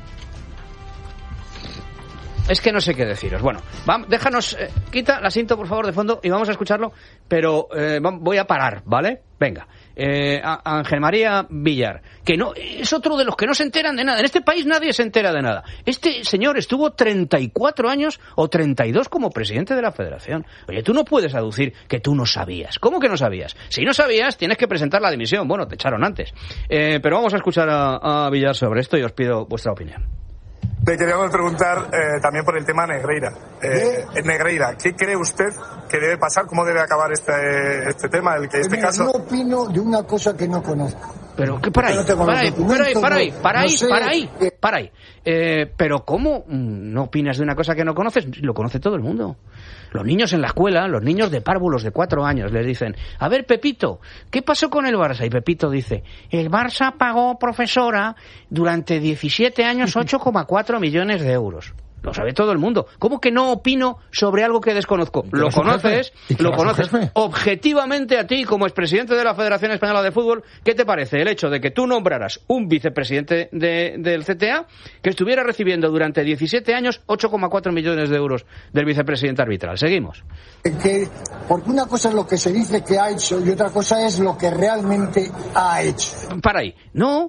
Es que no sé qué deciros. Bueno, vamos, déjanos, eh, quita la cinta por favor de fondo y vamos a escucharlo, pero eh, voy a parar, ¿vale? Venga, eh, Ángel María Villar, que no es otro de los que no se enteran de nada. En este país nadie se entera de nada. Este señor estuvo treinta y cuatro años o treinta y dos como presidente de la Federación. Oye, tú no puedes aducir que tú no sabías. ¿Cómo que no sabías? Si no sabías, tienes que presentar la dimisión. Bueno, te echaron antes. Eh, pero vamos a escuchar a, a Villar sobre esto y os pido vuestra opinión. Le queríamos preguntar eh, también por el tema Negreira. Eh, Negreira, ¿qué cree usted que debe pasar? ¿Cómo debe acabar este, este tema? El que este Mira, caso... No opino de una cosa que no conozco. Pero qué para ahí, no para ahí, para ahí, para ahí, para ahí, no sé, para ahí, para ahí. Eh, pero ¿cómo no opinas de una cosa que no conoces? Lo conoce todo el mundo. Los niños en la escuela, los niños de párvulos de cuatro años, les dicen, a ver, Pepito, ¿qué pasó con el Barça? Y Pepito dice, el Barça pagó, profesora, durante diecisiete años ocho coma cuatro millones de euros. Lo sabe todo el mundo. ¿Cómo que no opino sobre algo que desconozco? Lo conoces, lo conoces. Objetivamente a ti, como expresidente de la Federación Española de Fútbol, ¿qué te parece el hecho de que tú nombraras un vicepresidente de, del C T A que estuviera recibiendo durante diecisiete años ocho coma cuatro millones de euros del vicepresidente arbitral? Seguimos. Que, porque una cosa es lo que se dice que ha hecho y otra cosa es lo que realmente ha hecho. Para ahí. No.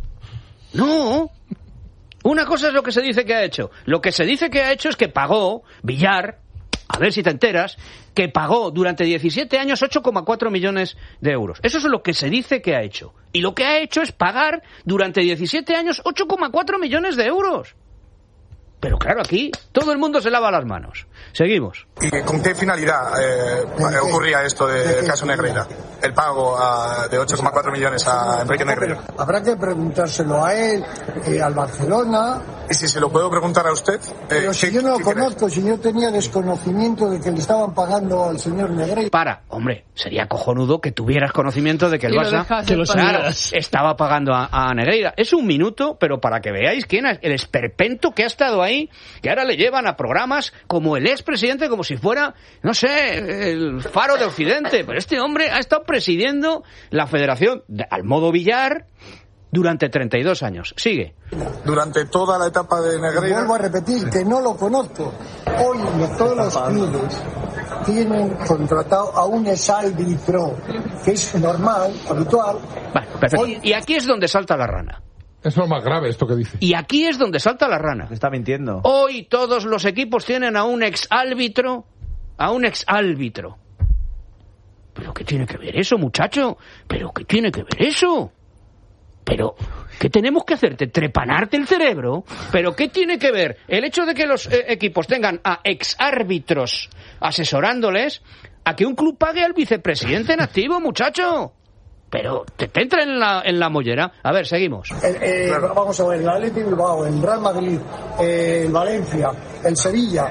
No. Una cosa es lo que se dice que ha hecho. Lo que se dice que ha hecho es que pagó, Villar, a ver si te enteras, que pagó durante diecisiete años ocho coma cuatro millones de euros. Eso es lo que se dice que ha hecho. Y lo que ha hecho es pagar durante diecisiete años ocho coma cuatro millones de euros. Pero claro, aquí todo el mundo se lava las manos. Seguimos. ¿Y con qué finalidad eh, ocurría esto del caso Negreira? El pago a, de ocho coma cuatro millones a Enrique Negreira. Habrá que preguntárselo a él, eh, al Barcelona. ¿Y si se lo puedo preguntar a usted? Eh, Pero si yo no lo conozco, crees? Si yo tenía desconocimiento de que le estaban pagando al señor Negreira. Para, hombre, sería cojonudo que tuvieras conocimiento de que el Barça que lo claro, estaba pagando a, a Negreira. Es un minuto, pero para que veáis quién es el esperpento que ha estado ahí, que ahora le llevan a programas como el expresidente, como si fuera, no sé, el Faro de Occidente. Pero este hombre ha estado presidiendo la federación de, al modo Villar durante treinta y dos años. Sigue. Durante toda la etapa de Negreira. Vuelvo a repetir que no lo conozco. Hoy todos los clubes tienen contratado a un exárbitro, que es normal, habitual. Vale, perfecto. Hoy... Y aquí es donde salta la rana. Es lo más grave esto que dice. Y aquí es donde salta la rana. Está mintiendo. Hoy todos los equipos tienen a un exárbitro, a un exárbitro. ¿Pero qué tiene que ver eso, muchacho? ¿Pero qué tiene que ver eso? Pero, ¿qué tenemos que hacerte? ¿Trepanarte el cerebro? ¿Pero qué tiene que ver el hecho de que los eh, equipos tengan a exárbitros asesorándoles a que un club pague al vicepresidente en activo, muchacho? Pero te, te entra en la, en la mollera. A ver, seguimos. Eh, eh, claro. Vamos a ver, el Athletic Bilbao, el Real Madrid, eh, el Valencia, el Sevilla,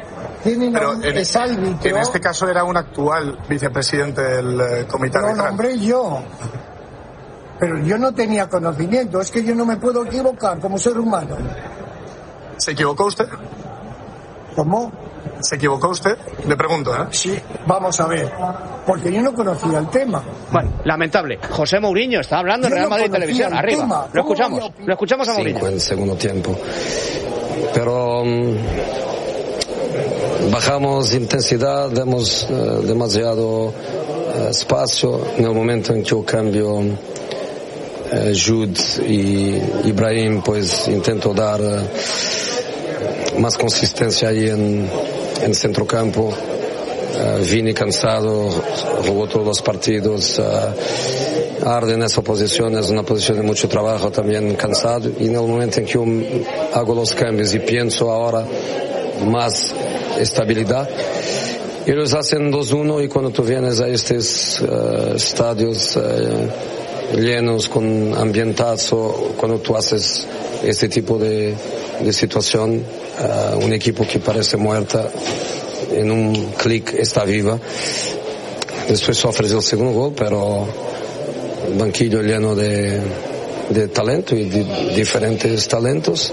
tienen Pero un en, exárbitro. en este caso era un actual vicepresidente del eh, comité Lo arbitral. nombré yo. Pero yo no tenía conocimiento. Es que yo no me puedo equivocar como ser humano. ¿Se equivocó usted? ¿Cómo? ¿Se equivocó usted? Le pregunto, ¿eh? Sí, vamos a ver. Porque yo no conocía el tema. Bueno, lamentable. José Mourinho está hablando en Yo Real no Madrid conocía Televisión. el Arriba. tema. Lo ¿Cómo escuchamos. voy a Lo escuchamos a Mourinho. Cinco en el segundo tiempo. Pero um, bajamos intensidad, damos uh, demasiado uh, espacio. En el momento en que yo cambio uh, Jude y Ibrahim, pues intento dar uh, más consistencia ahí en, en centrocampo. Uh, Vini cansado, jugó todos los partidos. Uh, Arde en esa posición, es una posición de mucho trabajo, también cansado. Y en el momento en que yo hago los cambios y pienso ahora más estabilidad, ellos hacen dos uno y cuando tú vienes a estos uh, estadios uh, llenos con ambientazo, cuando tú haces este tipo de, de situación, uh, un equipo que parece muerta, en un clic está viva. Después sufres el segundo gol, pero banquillo lleno de, de talento y de diferentes talentos.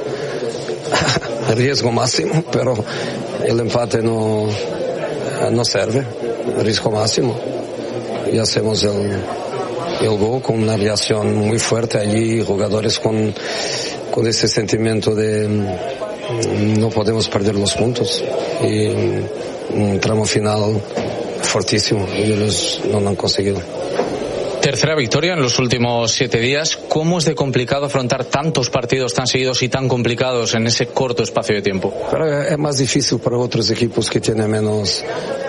Riesgo máximo, pero el empate no, no sirve. Riesgo máximo. Y hacemos el, el gol con una reacción muy fuerte allí, jugadores con, con ese sentimiento de no podemos perder los puntos. Y un tramo final fortísimo y ellos no lo han conseguido. Tercera victoria en los últimos siete días. ¿Cómo es de complicado afrontar tantos partidos tan seguidos y tan complicados en ese corto espacio de tiempo? Pero es más difícil para otros equipos que tienen menos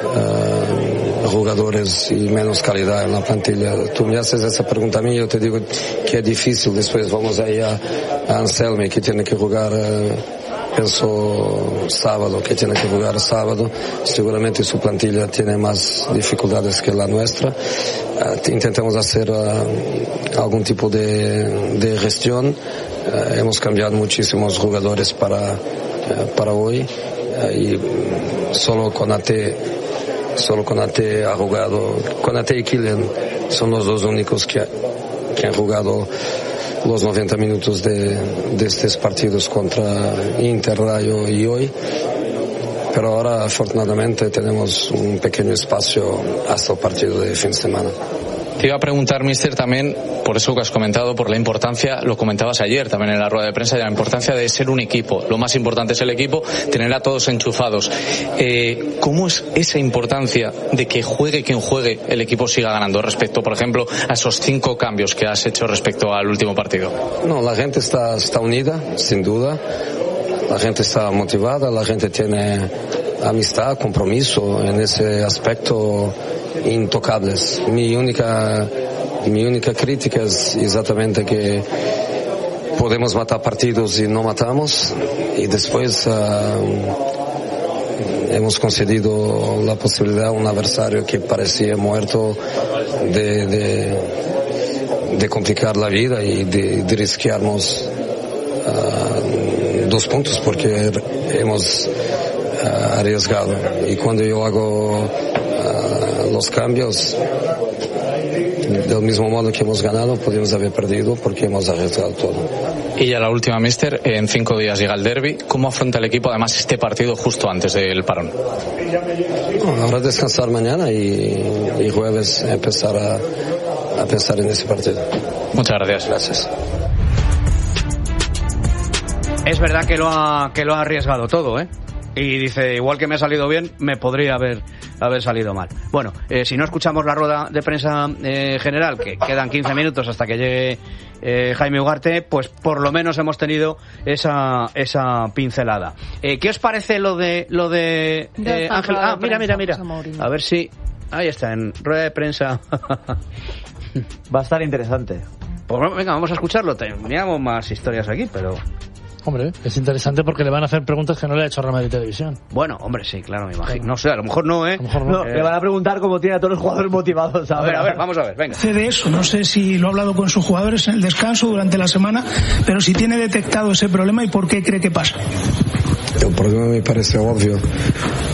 uh, jugadores y menos calidad en la plantilla. Tú me haces esa pregunta a mí, yo te digo que es difícil. Después vamos ahí a, a Anselmi, que tiene que jugar uh, pienso sábado, que tiene que jugar sábado. Seguramente su plantilla tiene más dificultades que la nuestra. Uh, intentamos hacer uh, algún tipo de, de gestión. Uh, hemos cambiado muchísimos jugadores para, uh, para hoy. Uh, y solo Konate, solo Konate ha jugado. Konate y Kylian son los dos únicos que, que han jugado los noventa minutos de, de estos partidos contra Inter, Rayo y hoy. Pero ahora afortunadamente tenemos un pequeño espacio hasta el partido de fin de semana. Te iba a preguntar, mister, también, por eso que has comentado, por la importancia, lo comentabas ayer también en la rueda de prensa, de la importancia de ser un equipo. Lo más importante es el equipo, tener a todos enchufados. Eh, ¿Cómo es esa importancia de que juegue quien juegue, el equipo siga ganando respecto, por ejemplo, a esos cinco cambios que has hecho respecto al último partido? No, la gente está, está unida, sin duda. La gente está motivada, la gente tiene amistad, compromiso en ese aspecto intocables. Mi única, mi única crítica es exactamente que podemos matar partidos y no matamos, y después uh, hemos concedido la posibilidad a un adversario que parecía muerto de, de, de complicar la vida y de, de risquearnos uh, dos puntos porque hemos uh, arriesgado. Y cuando yo hago uh, los cambios, del mismo modo que hemos ganado, podríamos haber perdido porque hemos arriesgado todo. Y ya la última, mister, en cinco días llega el derbi. ¿Cómo afronta el equipo además este partido justo antes del parón? No, ahora descansar mañana y, y jueves empezar a, a pensar en ese partido. Muchas gracias. Gracias. Es verdad que lo ha, que lo ha arriesgado todo, ¿eh? Y dice, igual que me ha salido bien, me podría haber, haber salido mal. Bueno, eh, si no escuchamos la rueda de prensa eh, general, que quedan quince minutos hasta que llegue eh, Jaime Ugarte, pues por lo menos hemos tenido esa, esa pincelada. Eh, ¿Qué os parece lo de, lo de eh, Ángel? Ah, mira, mira, mira. A ver si, ahí está, en rueda de prensa. Va a estar interesante. Pues venga, vamos a escucharlo. Teníamos más historias aquí, pero... Hombre, es interesante porque le van a hacer preguntas que no le ha hecho Real Madrid Televisión. Bueno, hombre, sí, claro, me imagino. No sé, a lo mejor no, ¿eh? A lo mejor no. No, eh... Le van a preguntar cómo tiene a todos los jugadores motivados. A ver, a ver, vamos a ver, venga. De eso, no sé si lo ha hablado con sus jugadores en el descanso durante la semana, pero si tiene detectado ese problema y por qué cree que pasa. El problema me parece obvio.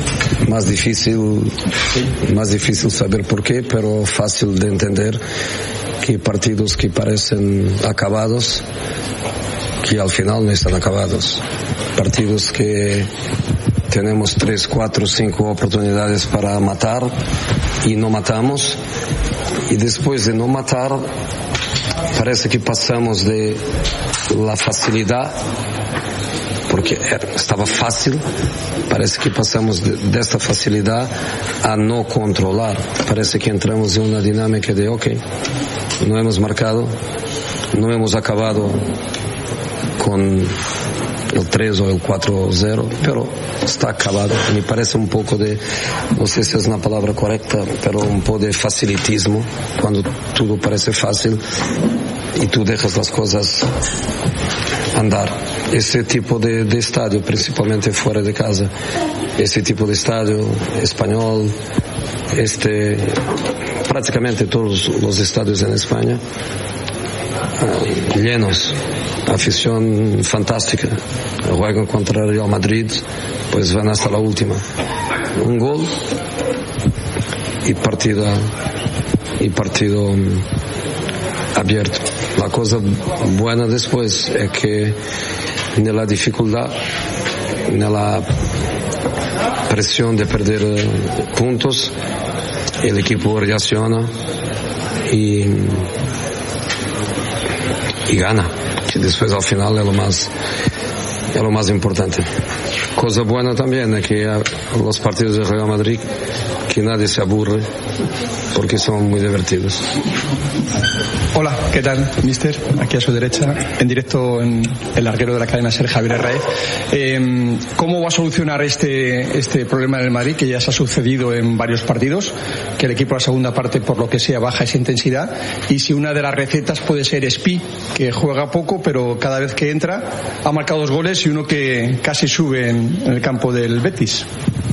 más difícil, más difícil saber por qué, pero fácil de entender que partidos que parecen acabados, que al final no están acabados. Partidos que tenemos tres, cuatro, cinco oportunidades para matar y no matamos. Y después de no matar, parece que pasamos de la facilidad, porque estaba fácil, parece que pasamos de, de esta facilidad a no controlar. Parece que entramos en una dinámica de, ok, no hemos marcado, no hemos acabado con el tres o el cuatro cero, pero está acabado. Me parece un poco de, no sé si es una palabra correcta, pero un poco de facilitismo, cuando todo parece fácil y tú dejas las cosas andar. Ese tipo de, de estadio, principalmente fuera de casa, ese tipo de estadio español, este, prácticamente todos los estadios en España, uh, llenos, afición fantástica, juegan contra el Real Madrid, pues van hasta la última. Un gol y partido, y partido um, abierto. La cosa buena después es que en la dificultad, en la presión de perder puntos, el equipo reacciona y, y gana, que después al final es lo más, es lo más importante. Cosa buena también es que los partidos de Real Madrid, que nadie se aburre, porque son muy divertidos. Hola, ¿qué tal, mister? Aquí a su derecha, en directo en el larguero de la cadena Ser Javier Herraiz. Eh, ¿Cómo va a solucionar este este problema en el Madrid, que ya se ha sucedido en varios partidos, que el equipo a la segunda parte, por lo que sea, baja esa intensidad? Y si una de las recetas puede ser Espi, que juega poco, pero cada vez que entra ha marcado dos goles y uno que casi sube en, en el campo del Betis.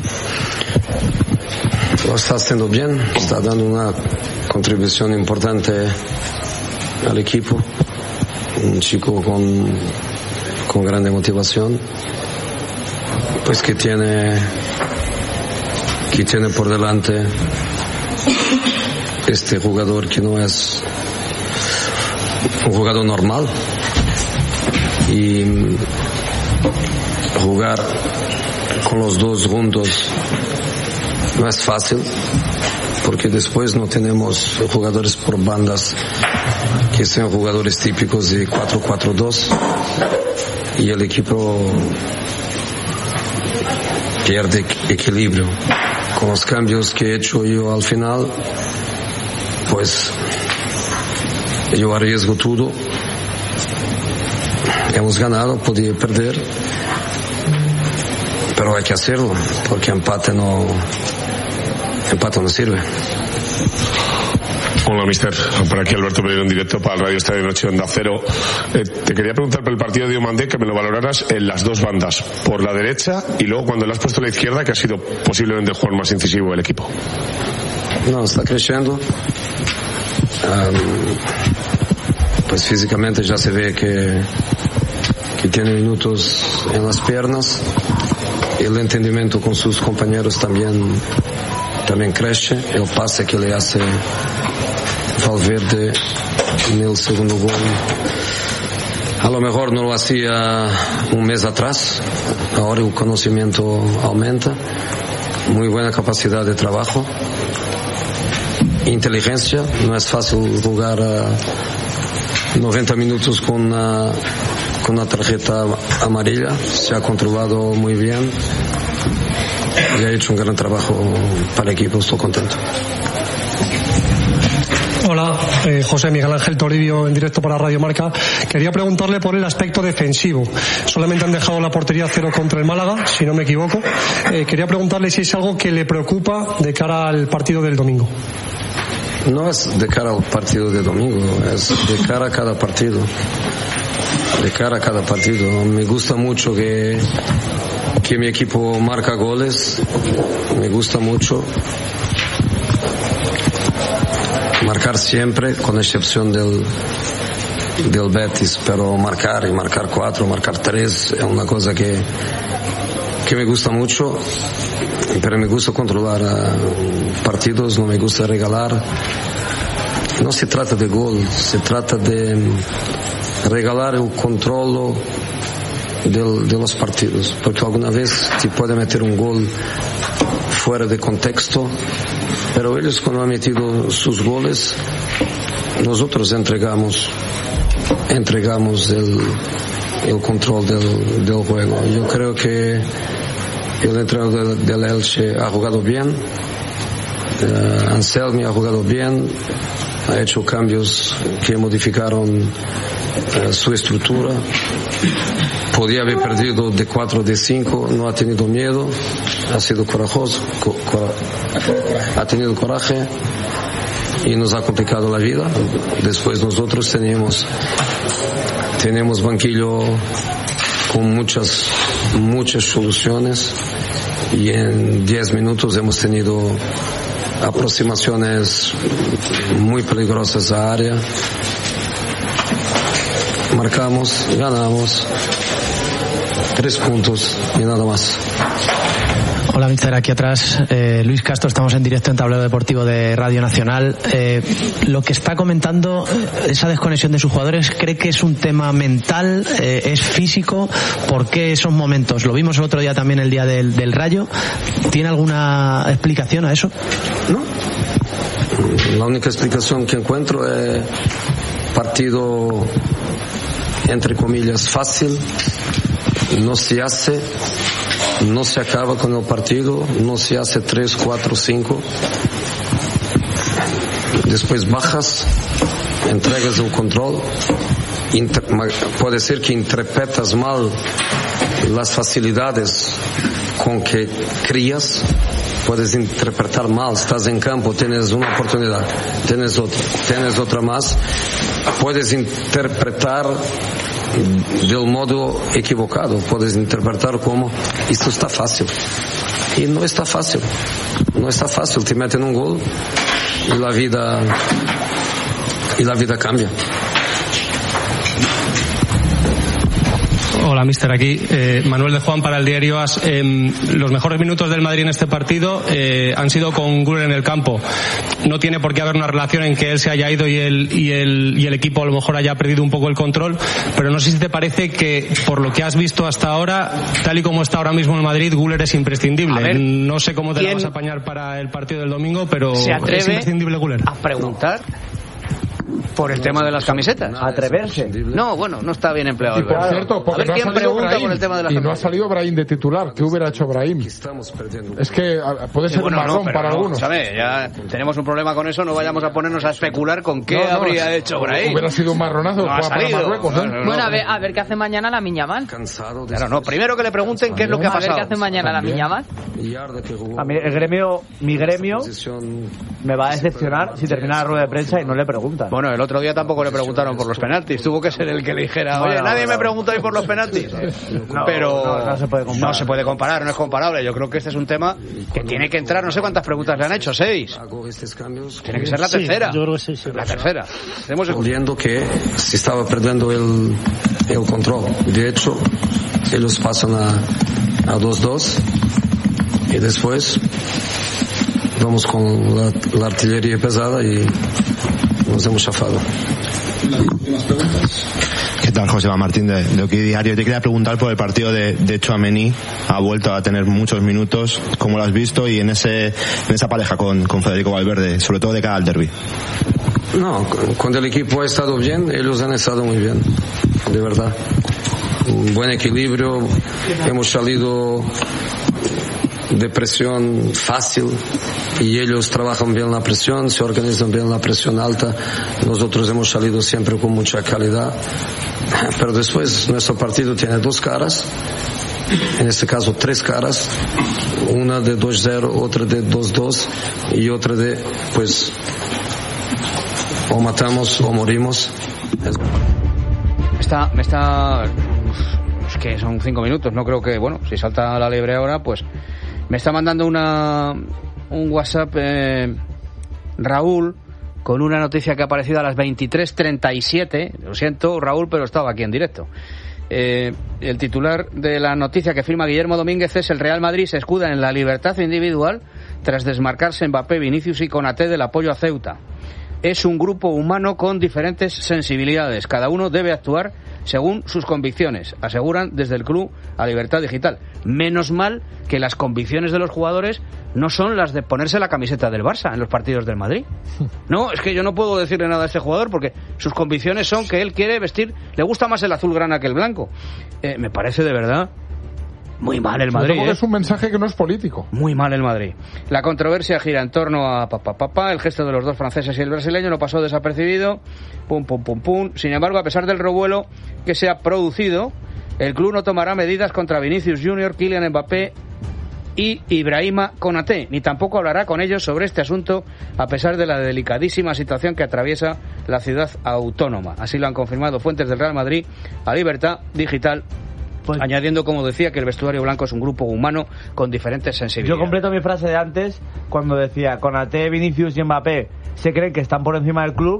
Lo está haciendo bien, está dando una contribución importante al equipo, un chico con, con grande motivación, pues que tiene, que tiene por delante este jugador que no es un jugador normal, y jugar con los dos juntos no es fácil, porque después no tenemos jugadores por bandas que sean jugadores típicos de cuatro cuatro dos, y el equipo pierde equilibrio. Con los cambios que he hecho yo al final, pues yo arriesgo todo. Hemos ganado, podía perder, pero hay que hacerlo, porque empate no empate no sirve. Hola, mister. Por aquí Alberto Pereiro en directo para el Radio Estadio Noche Onda Cero. Eh, te quería preguntar por el partido de Diomandé, que me lo valoraras en las dos bandas, por la derecha y luego cuando le has puesto a la izquierda, que ha sido posiblemente el jugador más incisivo del equipo. No, está creciendo. Um, pues físicamente ya se ve que, que tiene minutos en las piernas. El entendimiento con sus compañeros también, también crece. El pase que le hace Valverde en el segundo gol, a lo mejor no lo hacía un mes atrás, ahora el conocimiento aumenta, muy buena capacidad de trabajo, inteligencia. No es fácil jugar uh, noventa minutos con una, con una tarjeta amarilla, se ha controlado muy bien y ha hecho un gran trabajo para el equipo, estoy contento. Hola, eh, José Miguel Ángel Toribio en directo para Radio Marca. Quería preguntarle por el aspecto defensivo. Solamente han dejado la portería cero contra el Málaga, si no me equivoco. Eh, quería preguntarle si es algo que le preocupa de cara al partido del domingo. No es de cara al partido de domingo, es de cara a cada partido. De cara a cada partido. Me gusta mucho que, que mi equipo marca goles. Me gusta mucho marcar siempre, con excepción del, del Betis, pero marcar y marcar cuatro, marcar tres es una cosa que, que me gusta mucho, pero me gusta controlar uh, partidos, no me gusta regalar. No se trata de gol, se trata de regalar el control de, de los partidos, porque alguna vez te puede meter un gol fuera de contexto, pero ellos cuando han metido sus goles, nosotros entregamos entregamos el, el control del, del juego. Yo creo que el entrenador del, del Elche ha jugado bien, uh, Anselmi ha jugado bien, ha hecho cambios que modificaron uh, su estructura. Podía haber perdido de cuatro de cinco, no ha tenido miedo, ha sido corajoso, co- cora- ha tenido coraje y nos ha complicado la vida. Después nosotros teníamos tenemos banquillo con muchas muchas soluciones y en diez minutos hemos tenido aproximaciones muy peligrosas a área. Marcamos, ganamos, tres puntos y nada más. Hola, mister, aquí atrás eh, Luis Castro, estamos en directo en Tablero Deportivo de Radio Nacional. Eh, lo que está comentando, esa desconexión de sus jugadores, ¿cree que es un tema mental, eh, es físico? ¿Por qué esos momentos? Lo vimos el otro día también, el día del, del Rayo. ¿Tiene alguna explicación a eso? No. La única explicación que encuentro es partido, entre comillas, fácil, no se hace, no se acaba con el partido, no se hace tres, cuatro, cinco. Después bajas, entregas el control, inter- puede ser que interpretas mal las facilidades con que crías, puedes interpretar mal, estás en campo, tienes una oportunidad, tienes otra, tienes otra más, puedes interpretar del modo equivocado, puedes interpretar como esto está fácil y no está fácil, no está fácil, te meten un gol y la vida y la vida cambia. Hola, mister, aquí eh, Manuel de Juan para el diario AS. Eh, los mejores minutos del Madrid en este partido eh, han sido con Güler en el campo. No tiene por qué haber una relación en que él se haya ido y el, y el, y el equipo a lo mejor haya perdido un poco el control, pero no sé si te parece que por lo que has visto hasta ahora, tal y como está ahora mismo el Madrid, Güler es imprescindible. Ver, no sé cómo te la vas a apañar para el partido del domingo, pero se atreve es imprescindible Güler. A preguntar por el tema de las camisetas. Atreverse. No, bueno, no está bien empleado. Y por cierto, porque a ver no quién ha salido pregunta Brahim, por el tema de las y camisetas. no ha salido Brahim de titular. ¿Qué hubiera hecho Brahim? Es que puede ser bueno, un marrón no, para no, algunos. ¿Sabe? Ya tenemos un problema con eso, no vayamos a ponernos a especular con qué No, no, habría es, hecho Brahim. Hubiera sido un marronazo no ha para salido. Marruecos, ¿eh? No, no, no. Bueno, a ver, a ver qué hace mañana la Miñamal. Claro, no, primero que le pregunten qué es lo que ha A ver pasado. qué hace mañana la Miñamal. A mí el gremio, mi gremio me va a decepcionar si termina la rueda de prensa y no le preguntan. Bueno, el otro día tampoco le preguntaron por los penaltis, tuvo que ser el que le dijera, oye, Bueno, nadie bueno. me pregunta hoy por los penaltis. No, pero no, no se puede comparar. no se puede comparar, no es comparable. Yo creo que este es un tema que tiene que entrar, no sé cuántas preguntas le han hecho, seis. Tiene que ser la Sí, tercera. yo creo que sí, sí. La tercera. Tenemos Viendo que se estaba perdiendo el, el control. De hecho, ellos pasan a, a dos dos y después vamos con la, la artillería pesada y nos hemos chafado. ¿Qué tal, Joseba Martín de, de Oki Diario? Te quería preguntar por el partido de, de Tchouaméni. Ha vuelto a tener muchos minutos. ¿Cómo lo has visto? Y en ese en esa pareja con, con Federico Valverde, sobre todo de cara al derbi. No, cuando el equipo ha estado bien, ellos han estado muy bien, de verdad. Un buen equilibrio, hemos salido de presión fácil y ellos trabajan bien la presión, se organizan bien la presión alta. Nosotros hemos salido siempre con mucha calidad, pero después nuestro partido tiene dos caras, en este caso tres caras, una de dos cero, otra de dos dos y otra de, pues, o matamos o morimos. Está, me está... Es que son cinco minutos, no creo que... Bueno, si salta la liebre ahora, pues... Me está mandando una un WhatsApp eh, Raúl con una noticia que ha aparecido a las veintitrés treinta y siete. Lo siento, Raúl, pero estaba aquí en directo. Eh, el titular de la noticia que firma Guillermo Domínguez es: el Real Madrid se escuda en la libertad individual tras desmarcarse Mbappé, Vinicius y Konaté del apoyo a Ceuta. Es un grupo humano con diferentes sensibilidades. Cada uno debe actuar según sus convicciones, aseguran desde el club a Libertad Digital. Menos mal que las convicciones de los jugadores no son las de ponerse la camiseta del Barça en los partidos del Madrid. No, es que yo no puedo decirle nada a este jugador porque sus convicciones son que él quiere vestir, le gusta más el azul grana que el blanco. Eh, me parece de verdad muy mal el Madrid. ¿eh? Es un mensaje que no es político. Muy mal el Madrid. La controversia gira en torno a papá papá. El gesto de los dos franceses y el brasileño no pasó desapercibido. Pum, pum, pum, pum. Sin embargo, a pesar del revuelo que se ha producido, el club no tomará medidas contra Vinicius Junior, Kylian Mbappé y Ibrahima Konaté, ni tampoco hablará con ellos sobre este asunto, a pesar de la delicadísima situación que atraviesa la ciudad autónoma. Así lo han confirmado fuentes del Real Madrid a Libertad Digital, pues, añadiendo, como decía, que el vestuario blanco es un grupo humano con diferentes sensibilidades. Yo completo mi frase de antes cuando decía: Konaté, Vinicius y Mbappé se creen que están por encima del club,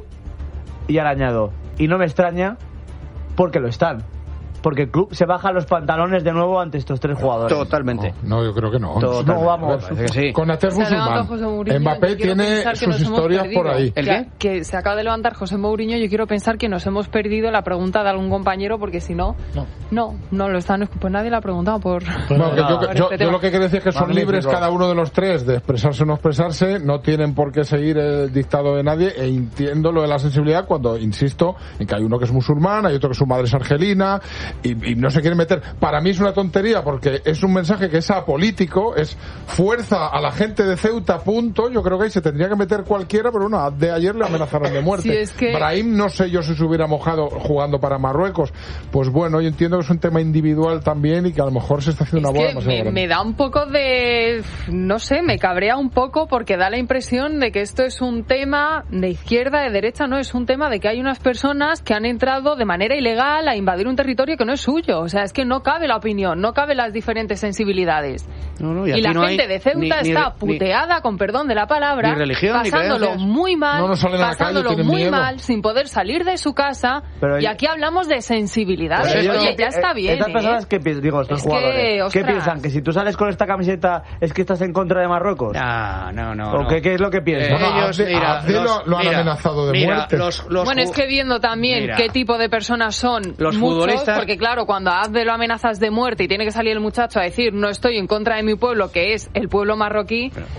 y ahora añado: y no me extraña porque lo están. Porque el club se baja los pantalones de nuevo ante estos tres jugadores. Totalmente. No, no yo creo que no. Totalmente. No, vamos. Que sí. Konaté es musulmán. Mbappé tiene sus historias por ahí. ¿El qué? Que se acaba de levantar José Mourinho. Yo quiero pensar que nos hemos perdido la pregunta de algún compañero, porque si no, no, no, no lo están. Pues nadie la ha preguntado por. No, que yo, yo, yo lo que quiero decir es que son libres cada uno de los tres de expresarse o no expresarse. No tienen por qué seguir el dictado de nadie. E entiendo lo de la sensibilidad cuando insisto en que hay uno que es musulmán, hay otro que su madre es argelina y, y no se quieren meter. Para mí es una tontería porque es un mensaje que es apolítico, es fuerza a la gente de Ceuta, punto. Yo creo que ahí se tendría que meter cualquiera, pero bueno, de ayer le amenazaron de muerte. Sí, es que... Brahim, no sé yo si se hubiera mojado jugando para Marruecos. Pues bueno, yo entiendo que es un tema individual también y que a lo mejor se está haciendo es una boda que demasiado me, grande. me da un poco de... no sé, me cabrea un poco porque da la impresión de que esto es un tema de izquierda, de derecha, no, es un tema de que hay unas personas que han entrado de manera ilegal a invadir un territorio que no es suyo. O sea, es que no cabe la opinión, no cabe las diferentes sensibilidades. No, no, y, y la no gente de Ceuta ni, está ni, puteada, ni, con perdón de la palabra, ni religión, pasándolo ni muy mal, no, no pasándolo calle, muy miedo. mal, sin poder salir de su casa. Pero y aquí yo, hablamos de sensibilidades. Oye, Oye, ya está bien. Estas ¿eh? personas que digo, estos es jugadores, que, ¿qué piensan? ¿Que si tú sales con esta camiseta es que estás en contra de Marruecos? No, no, no. ¿O no. qué, qué es lo que piensan? Eh, no, ellos, Abde, mira, Abde los, lo, lo han mira, amenazado de mira, muerte. Los, los, bueno, es que viendo también mira, qué tipo de personas son los muchos, futbolistas, porque claro, cuando a Abde lo amenazas de muerte y tiene que salir el muchacho a decir no estoy en contra de mi pueblo, que es el pueblo marroquí. Pero,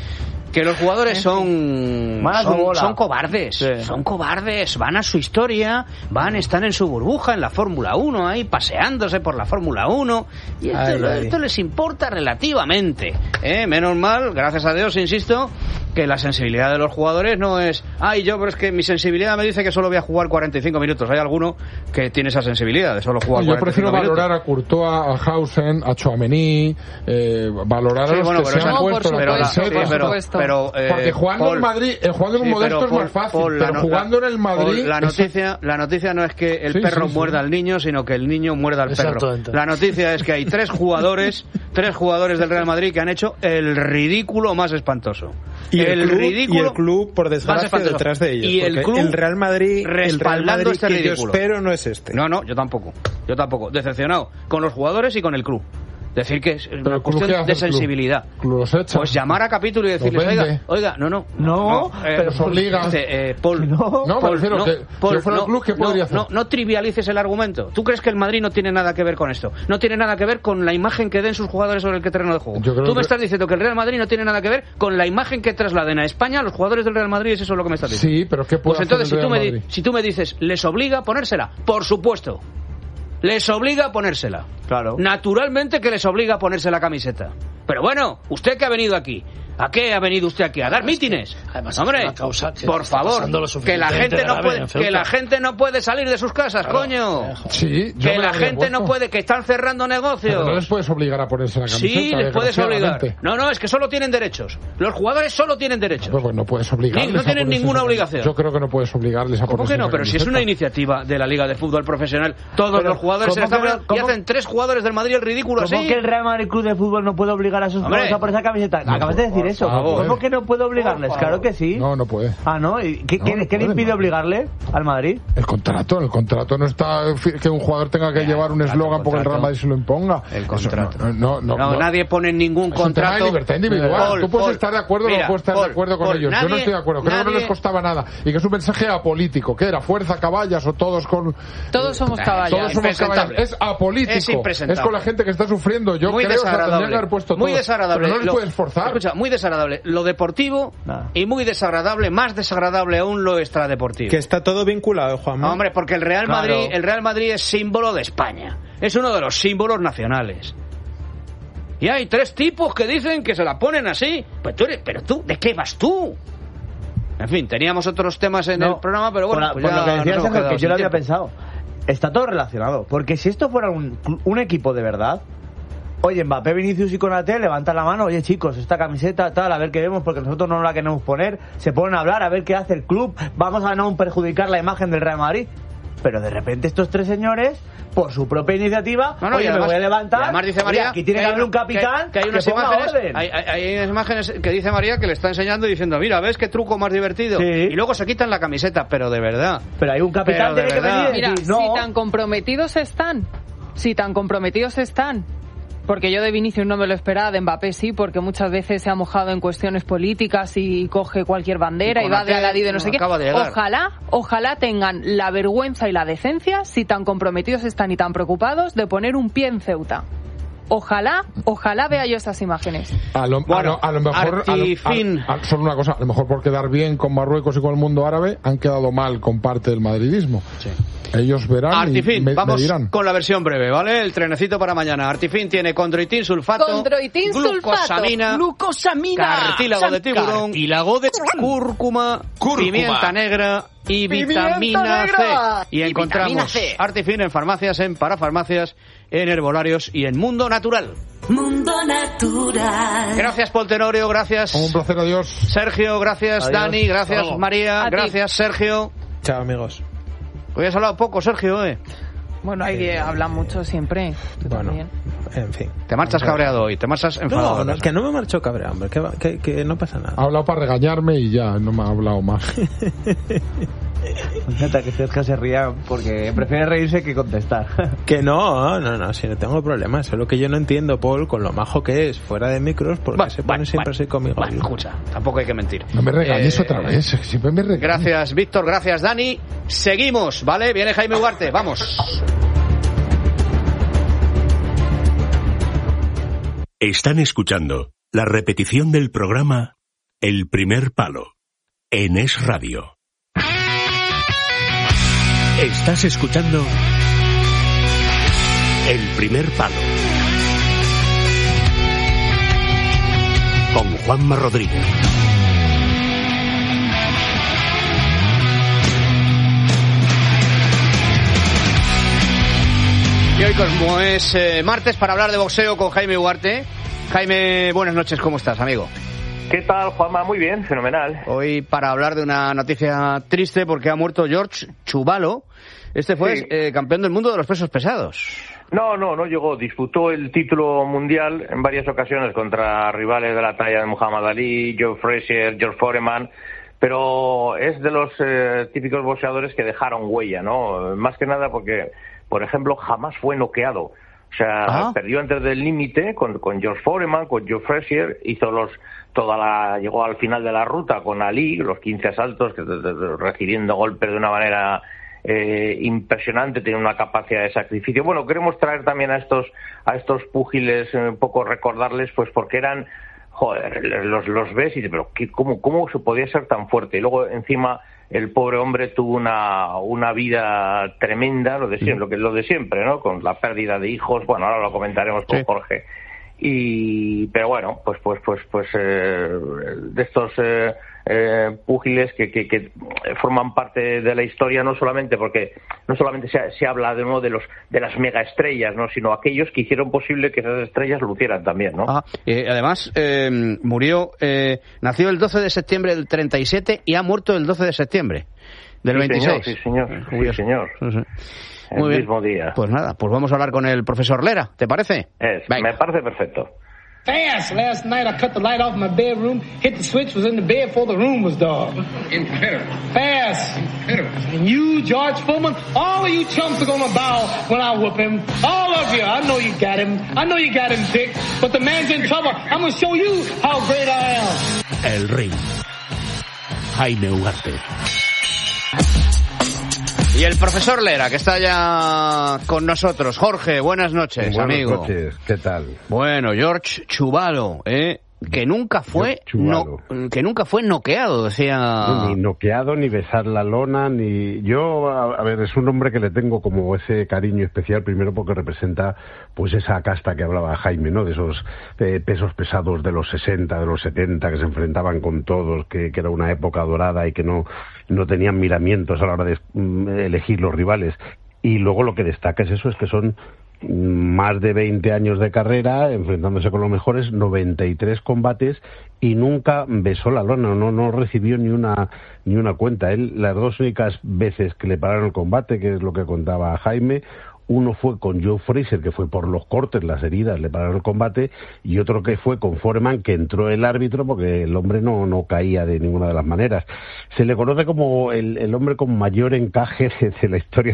que los jugadores son son, son cobardes, sí. son cobardes, van a su historia, van, están en su burbuja, en la Fórmula uno, ahí paseándose por la Fórmula uno, y esto, ay, ay. esto les importa relativamente, ¿eh? Menos mal, gracias a Dios, insisto, que la sensibilidad de los jugadores no es, ay, yo, pero es que mi sensibilidad me dice que solo voy a jugar cuarenta y cinco minutos. Hay alguno que tiene esa sensibilidad de solo jugar yo cuarenta y cinco minutos. Yo prefiero valorar a Courtois, a Hausen, a Tchouaméni, eh, valorar sí, a los bueno, que se han no, puesto pero, la sí, pero, pero eh, porque jugando Paul, en Madrid, eh, jugando en un sí, modesto es más fácil, Paul, pero jugando la, en el Madrid... Paul, la noticia la noticia no es que el sí, perro sí, muerda sí. al niño, sino que el niño muerda al perro. La noticia es que hay tres jugadores, tres jugadores del Real Madrid que han hecho el ridículo más espantoso. Y el, el club, ridículo y el club, por desgracia, detrás de ellos. Y el club el Real Madrid, respaldando el Real Madrid este que ridículo. Yo espero no es este. No, no, yo tampoco. Yo tampoco. Decepcionado con los jugadores y con el club. Decir que es una cuestión de sensibilidad. Club? Club pues llamar a capítulo y decirles, oiga, oiga, no, no, no, no eh, pero son ligas. Este, eh, Paul, no, no, Paul, me refiero no, que Paul, si yo fuera no, el club, ¿qué no, podría hacer? No, no trivialices el argumento. ¿Tú crees que el Madrid no tiene nada que ver con esto? No tiene nada que ver con la imagen que den sus jugadores sobre el terreno de juego. Tú me que... estás diciendo que el Real Madrid no tiene nada que ver con la imagen que trasladen a España los jugadores del Real Madrid, ¿es eso lo que me estás diciendo? Sí, pero ¿qué puede pues entonces, hacer el Real si, tú Madrid? me, si tú me dices, ¿les obliga a ponérsela? Por supuesto. Les obliga a ponérsela. Claro. Naturalmente que les obliga a ponerse la camiseta. Pero bueno, usted que ha venido aquí, ¿a qué ha venido usted aquí? ¿A dar mítines? Además, hombre, que por favor, que la gente no puede, que la gente no puede salir de sus casas, claro, coño. Sí, que la gente no puede, que están cerrando negocios. Pero no les puedes obligar a ponerse la camiseta. Sí, les puedes obligar. No, no, es que solo tienen derechos. Los jugadores solo tienen derechos. Pues, pues no puedes obligarles. No tienen ninguna obligación. Yo creo que no puedes obligarles a ponerse. ¿Cómo que no? Pero si es una iniciativa de la Liga de Fútbol Profesional, todos pero, los jugadores se están poniendo, y hacen tres jugadores del Madrid el ridículo así. ¿Cómo que el Real Madrid Club de Fútbol no puede obligar a sus jugadores a poner esa camiseta? Acabas de decir eso. favor. ¿Cómo que no puede obligarles? Claro que sí. No, no puede. Ah, ¿no? ¿Y qué, No, qué, no qué le puede, impide no. obligarle al Madrid? El contrato, el contrato no está que un jugador tenga que llevar un eslogan porque el Real Madrid se lo imponga. El Eso contrato. no, no, no, No, no. nadie pone ningún Es un tema contrato. de libertad individual. Paul, Tú puedes Paul, estar de acuerdo o mira, no puedes estar Paul, de acuerdo con Paul, ellos. nadie, Yo no estoy de acuerdo. Creo nadie... que no les costaba nada. Y que es un mensaje apolítico. ¿Qué era? ¿Fuerza, caballas o todos con...? Todos somos caballas. Todos somos caballas. Es apolítico. Es impresentable. Es con la gente que está sufriendo. Yo muy creo que desagradable. tendrían que haber puesto muy todos. desagradable. Pero no les Lo- puedes forzar. Escucha, muy desagradable. Lo deportivo Nah. y muy desagradable, más desagradable aún lo extradeportivo. Que está todo vinculado, Juan. Hombre, porque el Real Claro. Madrid, el Real Madrid es símbolo de España. Es uno de los símbolos nacionales. Y hay tres tipos que dicen que se la ponen así. Pues tú eres, pero tú, ¿de qué vas tú? En fin, teníamos otros temas en No, el programa, pero bueno, por, pues por ya lo que decías, nos hemos Sergio, quedado que yo sin lo había tiempo. pensado. Está todo relacionado. Porque si esto fuera un, un equipo de verdad, oye, Mbappé, Vinicius y Konaté levantan la mano, oye chicos, esta camiseta tal, a ver qué vemos, porque nosotros no la queremos poner, se ponen a hablar, a ver qué hace el club, vamos a no perjudicar la imagen del Real Madrid. Pero de repente estos tres señores, por su propia iniciativa, No, no, y oye, además- me voy a levantar, y además dice oye, María aquí tiene que hay haber un una- capitán que, que hay unas que ponga imágenes, orden. hay, hay- hay unas imágenes que dice María que le está enseñando y diciendo, mira, ¿ves qué truco más divertido? Sí. Y luego se quitan la camiseta, pero de verdad. Pero hay un capitán Pero de tiene que verdad. venir y Mira, decir, no. si tan comprometidos están, si tan comprometidos están, porque yo de Vinicius no me lo esperaba, de Mbappé sí, porque muchas veces se ha mojado en cuestiones políticas y coge cualquier bandera Y y, va de Konaté alarido de no sé qué. acaba de llegar. Ojalá, ojalá tengan la vergüenza y la decencia, si tan comprometidos están y tan preocupados, de poner un pie en Ceuta. Ojalá, ojalá vea yo esas imágenes. A lo, Bueno, a lo, a lo mejor, a lo- Artifin. a- a- solo una cosa, a lo mejor por quedar bien con Marruecos y con el mundo árabe, han quedado mal con parte del madridismo. Ellos verán Artifin, y me, vamos me dirán. con la versión breve, ¿vale? El trenecito para mañana. Artifin tiene condroitin sulfato, Condroitin glucosamina, sulfato, glucosamina, cartílago de tiburón, cartílago de cúrcuma, Cúrcuma. pimienta negra y ¡Pimienta vitamina negra! C. Y, Y encontramos vitamina C. Artifin en farmacias, en parafarmacias, en herbolarios y en Mundo Natural. Mundo Natural. Gracias, Paul Tenorio, gracias. Un placer, adiós. Sergio, gracias. Adiós. Dani, gracias. Hasta luego. María, A ti. gracias. Sergio. Chao, amigos. Hoy has hablado poco, Sergio, ¿eh? Bueno, hay que hablar mucho siempre. Tú Bueno, también. en fin. Te marchas cabreado hoy, te marchas enfadado. No, no, que no me marcho cabreado, hombre, que, va- que, que no pasa nada. Ha hablado para regañarme y ya, no me ha hablado más. Me encanta que Sergio se ría porque prefiere reírse que contestar. Que no, no, no, si no tengo problemas. Es lo que yo no entiendo, Paul, con lo majo que es fuera de micros, porque Bueno, se pone bueno, siempre bueno. así conmigo. Bueno, escucha, tampoco hay que mentir. No me regañes Eh, otra vez, siempre me regañas. Gracias, Víctor, gracias, Dani. Seguimos, ¿vale? Viene Jaime Ugarte, vamos. Están escuchando la repetición del programa El Primer Palo en Es Radio. Estás escuchando El Primer Palo con Juanma Rodríguez. Y hoy, como es eh, martes, para hablar de boxeo con Jaime Ugarte. Jaime, buenas noches, ¿cómo estás, amigo? ¿Qué tal, Juanma? Muy bien, fenomenal. Hoy para hablar de una noticia triste porque ha muerto George Chuvalo. Este fue Sí. eh, campeón del mundo de los pesos pesados. No, no, no llegó. Disputó el título mundial en varias ocasiones contra rivales de la talla de Muhammad Ali, Joe Frazier, George Foreman, pero es de los eh, típicos boxeadores que dejaron huella, ¿no? Más que nada porque, por ejemplo, jamás fue noqueado. O sea, Ah. perdió antes del límite con, con George Foreman, con Joe Frazier, hizo los toda la llegó al final de la ruta con Ali, los quince asaltos, que, de- de- recibiendo golpes de una manera eh, impresionante, tiene una capacidad de sacrificio. Bueno, queremos traer también a estos a estos púgiles eh, un poco recordarles, pues porque eran, joder, los los ves y dices, pero ¿qué, cómo cómo se podía ser tan fuerte? Y luego encima el pobre hombre tuvo una una vida tremenda, lo de siempre, lo que lo de siempre, ¿no? Con la pérdida de hijos. Bueno, ahora lo comentaremos con Sí. Jorge. Y pero bueno, pues pues pues pues eh, de estos eh, eh, púgiles que, que, que forman parte de la historia, no solamente porque no solamente se, se habla de uno de los de las megaestrellas, no, sino aquellos que hicieron posible que esas estrellas lucieran también, ¿no? Ah, eh, además, eh, murió, eh, nació el doce de septiembre del treinta y siete y ha muerto el doce de septiembre del Sí, veintiséis. señor, sí, señor, sí, Curioso. señor. Sí, sí. El Muy bien. mismo día. Pues nada, pues vamos a hablar con el profesor Lera, ¿te parece? Es, Venga. me parece perfecto. Fast. Last night I cut the light off in my bedroom, hit the switch, was in the bed before the room was dark. Incredible. Fast. Incredible. And you, George Foreman, all of you chumps are gonna bow when I whoop him. All of you. I know you got him. I know you got him picked. But the man's in trouble. I'm gonna show you how great I am. El Ring. Jaime Ugarte. Y el profesor Lera, que está ya con nosotros. Jorge, buenas noches, buenas amigo. Buenas noches, ¿qué tal? Bueno, George Chuvalo, ¿eh? Que nunca fue no, que nunca fue noqueado, decía. Ni noqueado, ni besar la lona, ni yo, a, a ver, es un hombre que le tengo como ese cariño especial, primero porque representa pues esa casta que hablaba Jaime, ¿no? De esos de pesos pesados de los sesenta, de los setenta, que se enfrentaban con todos, que, que era una época dorada y que no, no tenían miramientos a la hora de elegir los rivales. Y luego lo que destaca es eso, es que son más de veinte años de carrera, enfrentándose con los mejores, noventa y tres combates y nunca besó la lona, no no recibió ni una ni una cuenta. Él, las dos únicas veces que le pararon el combate, que es lo que contaba Jaime, uno fue con Joe Frazier, que fue por los cortes, las heridas, le pararon el combate, y otro que fue con Foreman, que entró el árbitro porque el hombre no no caía de ninguna de las maneras. Se le conoce como el, el hombre con mayor encaje de, de la historia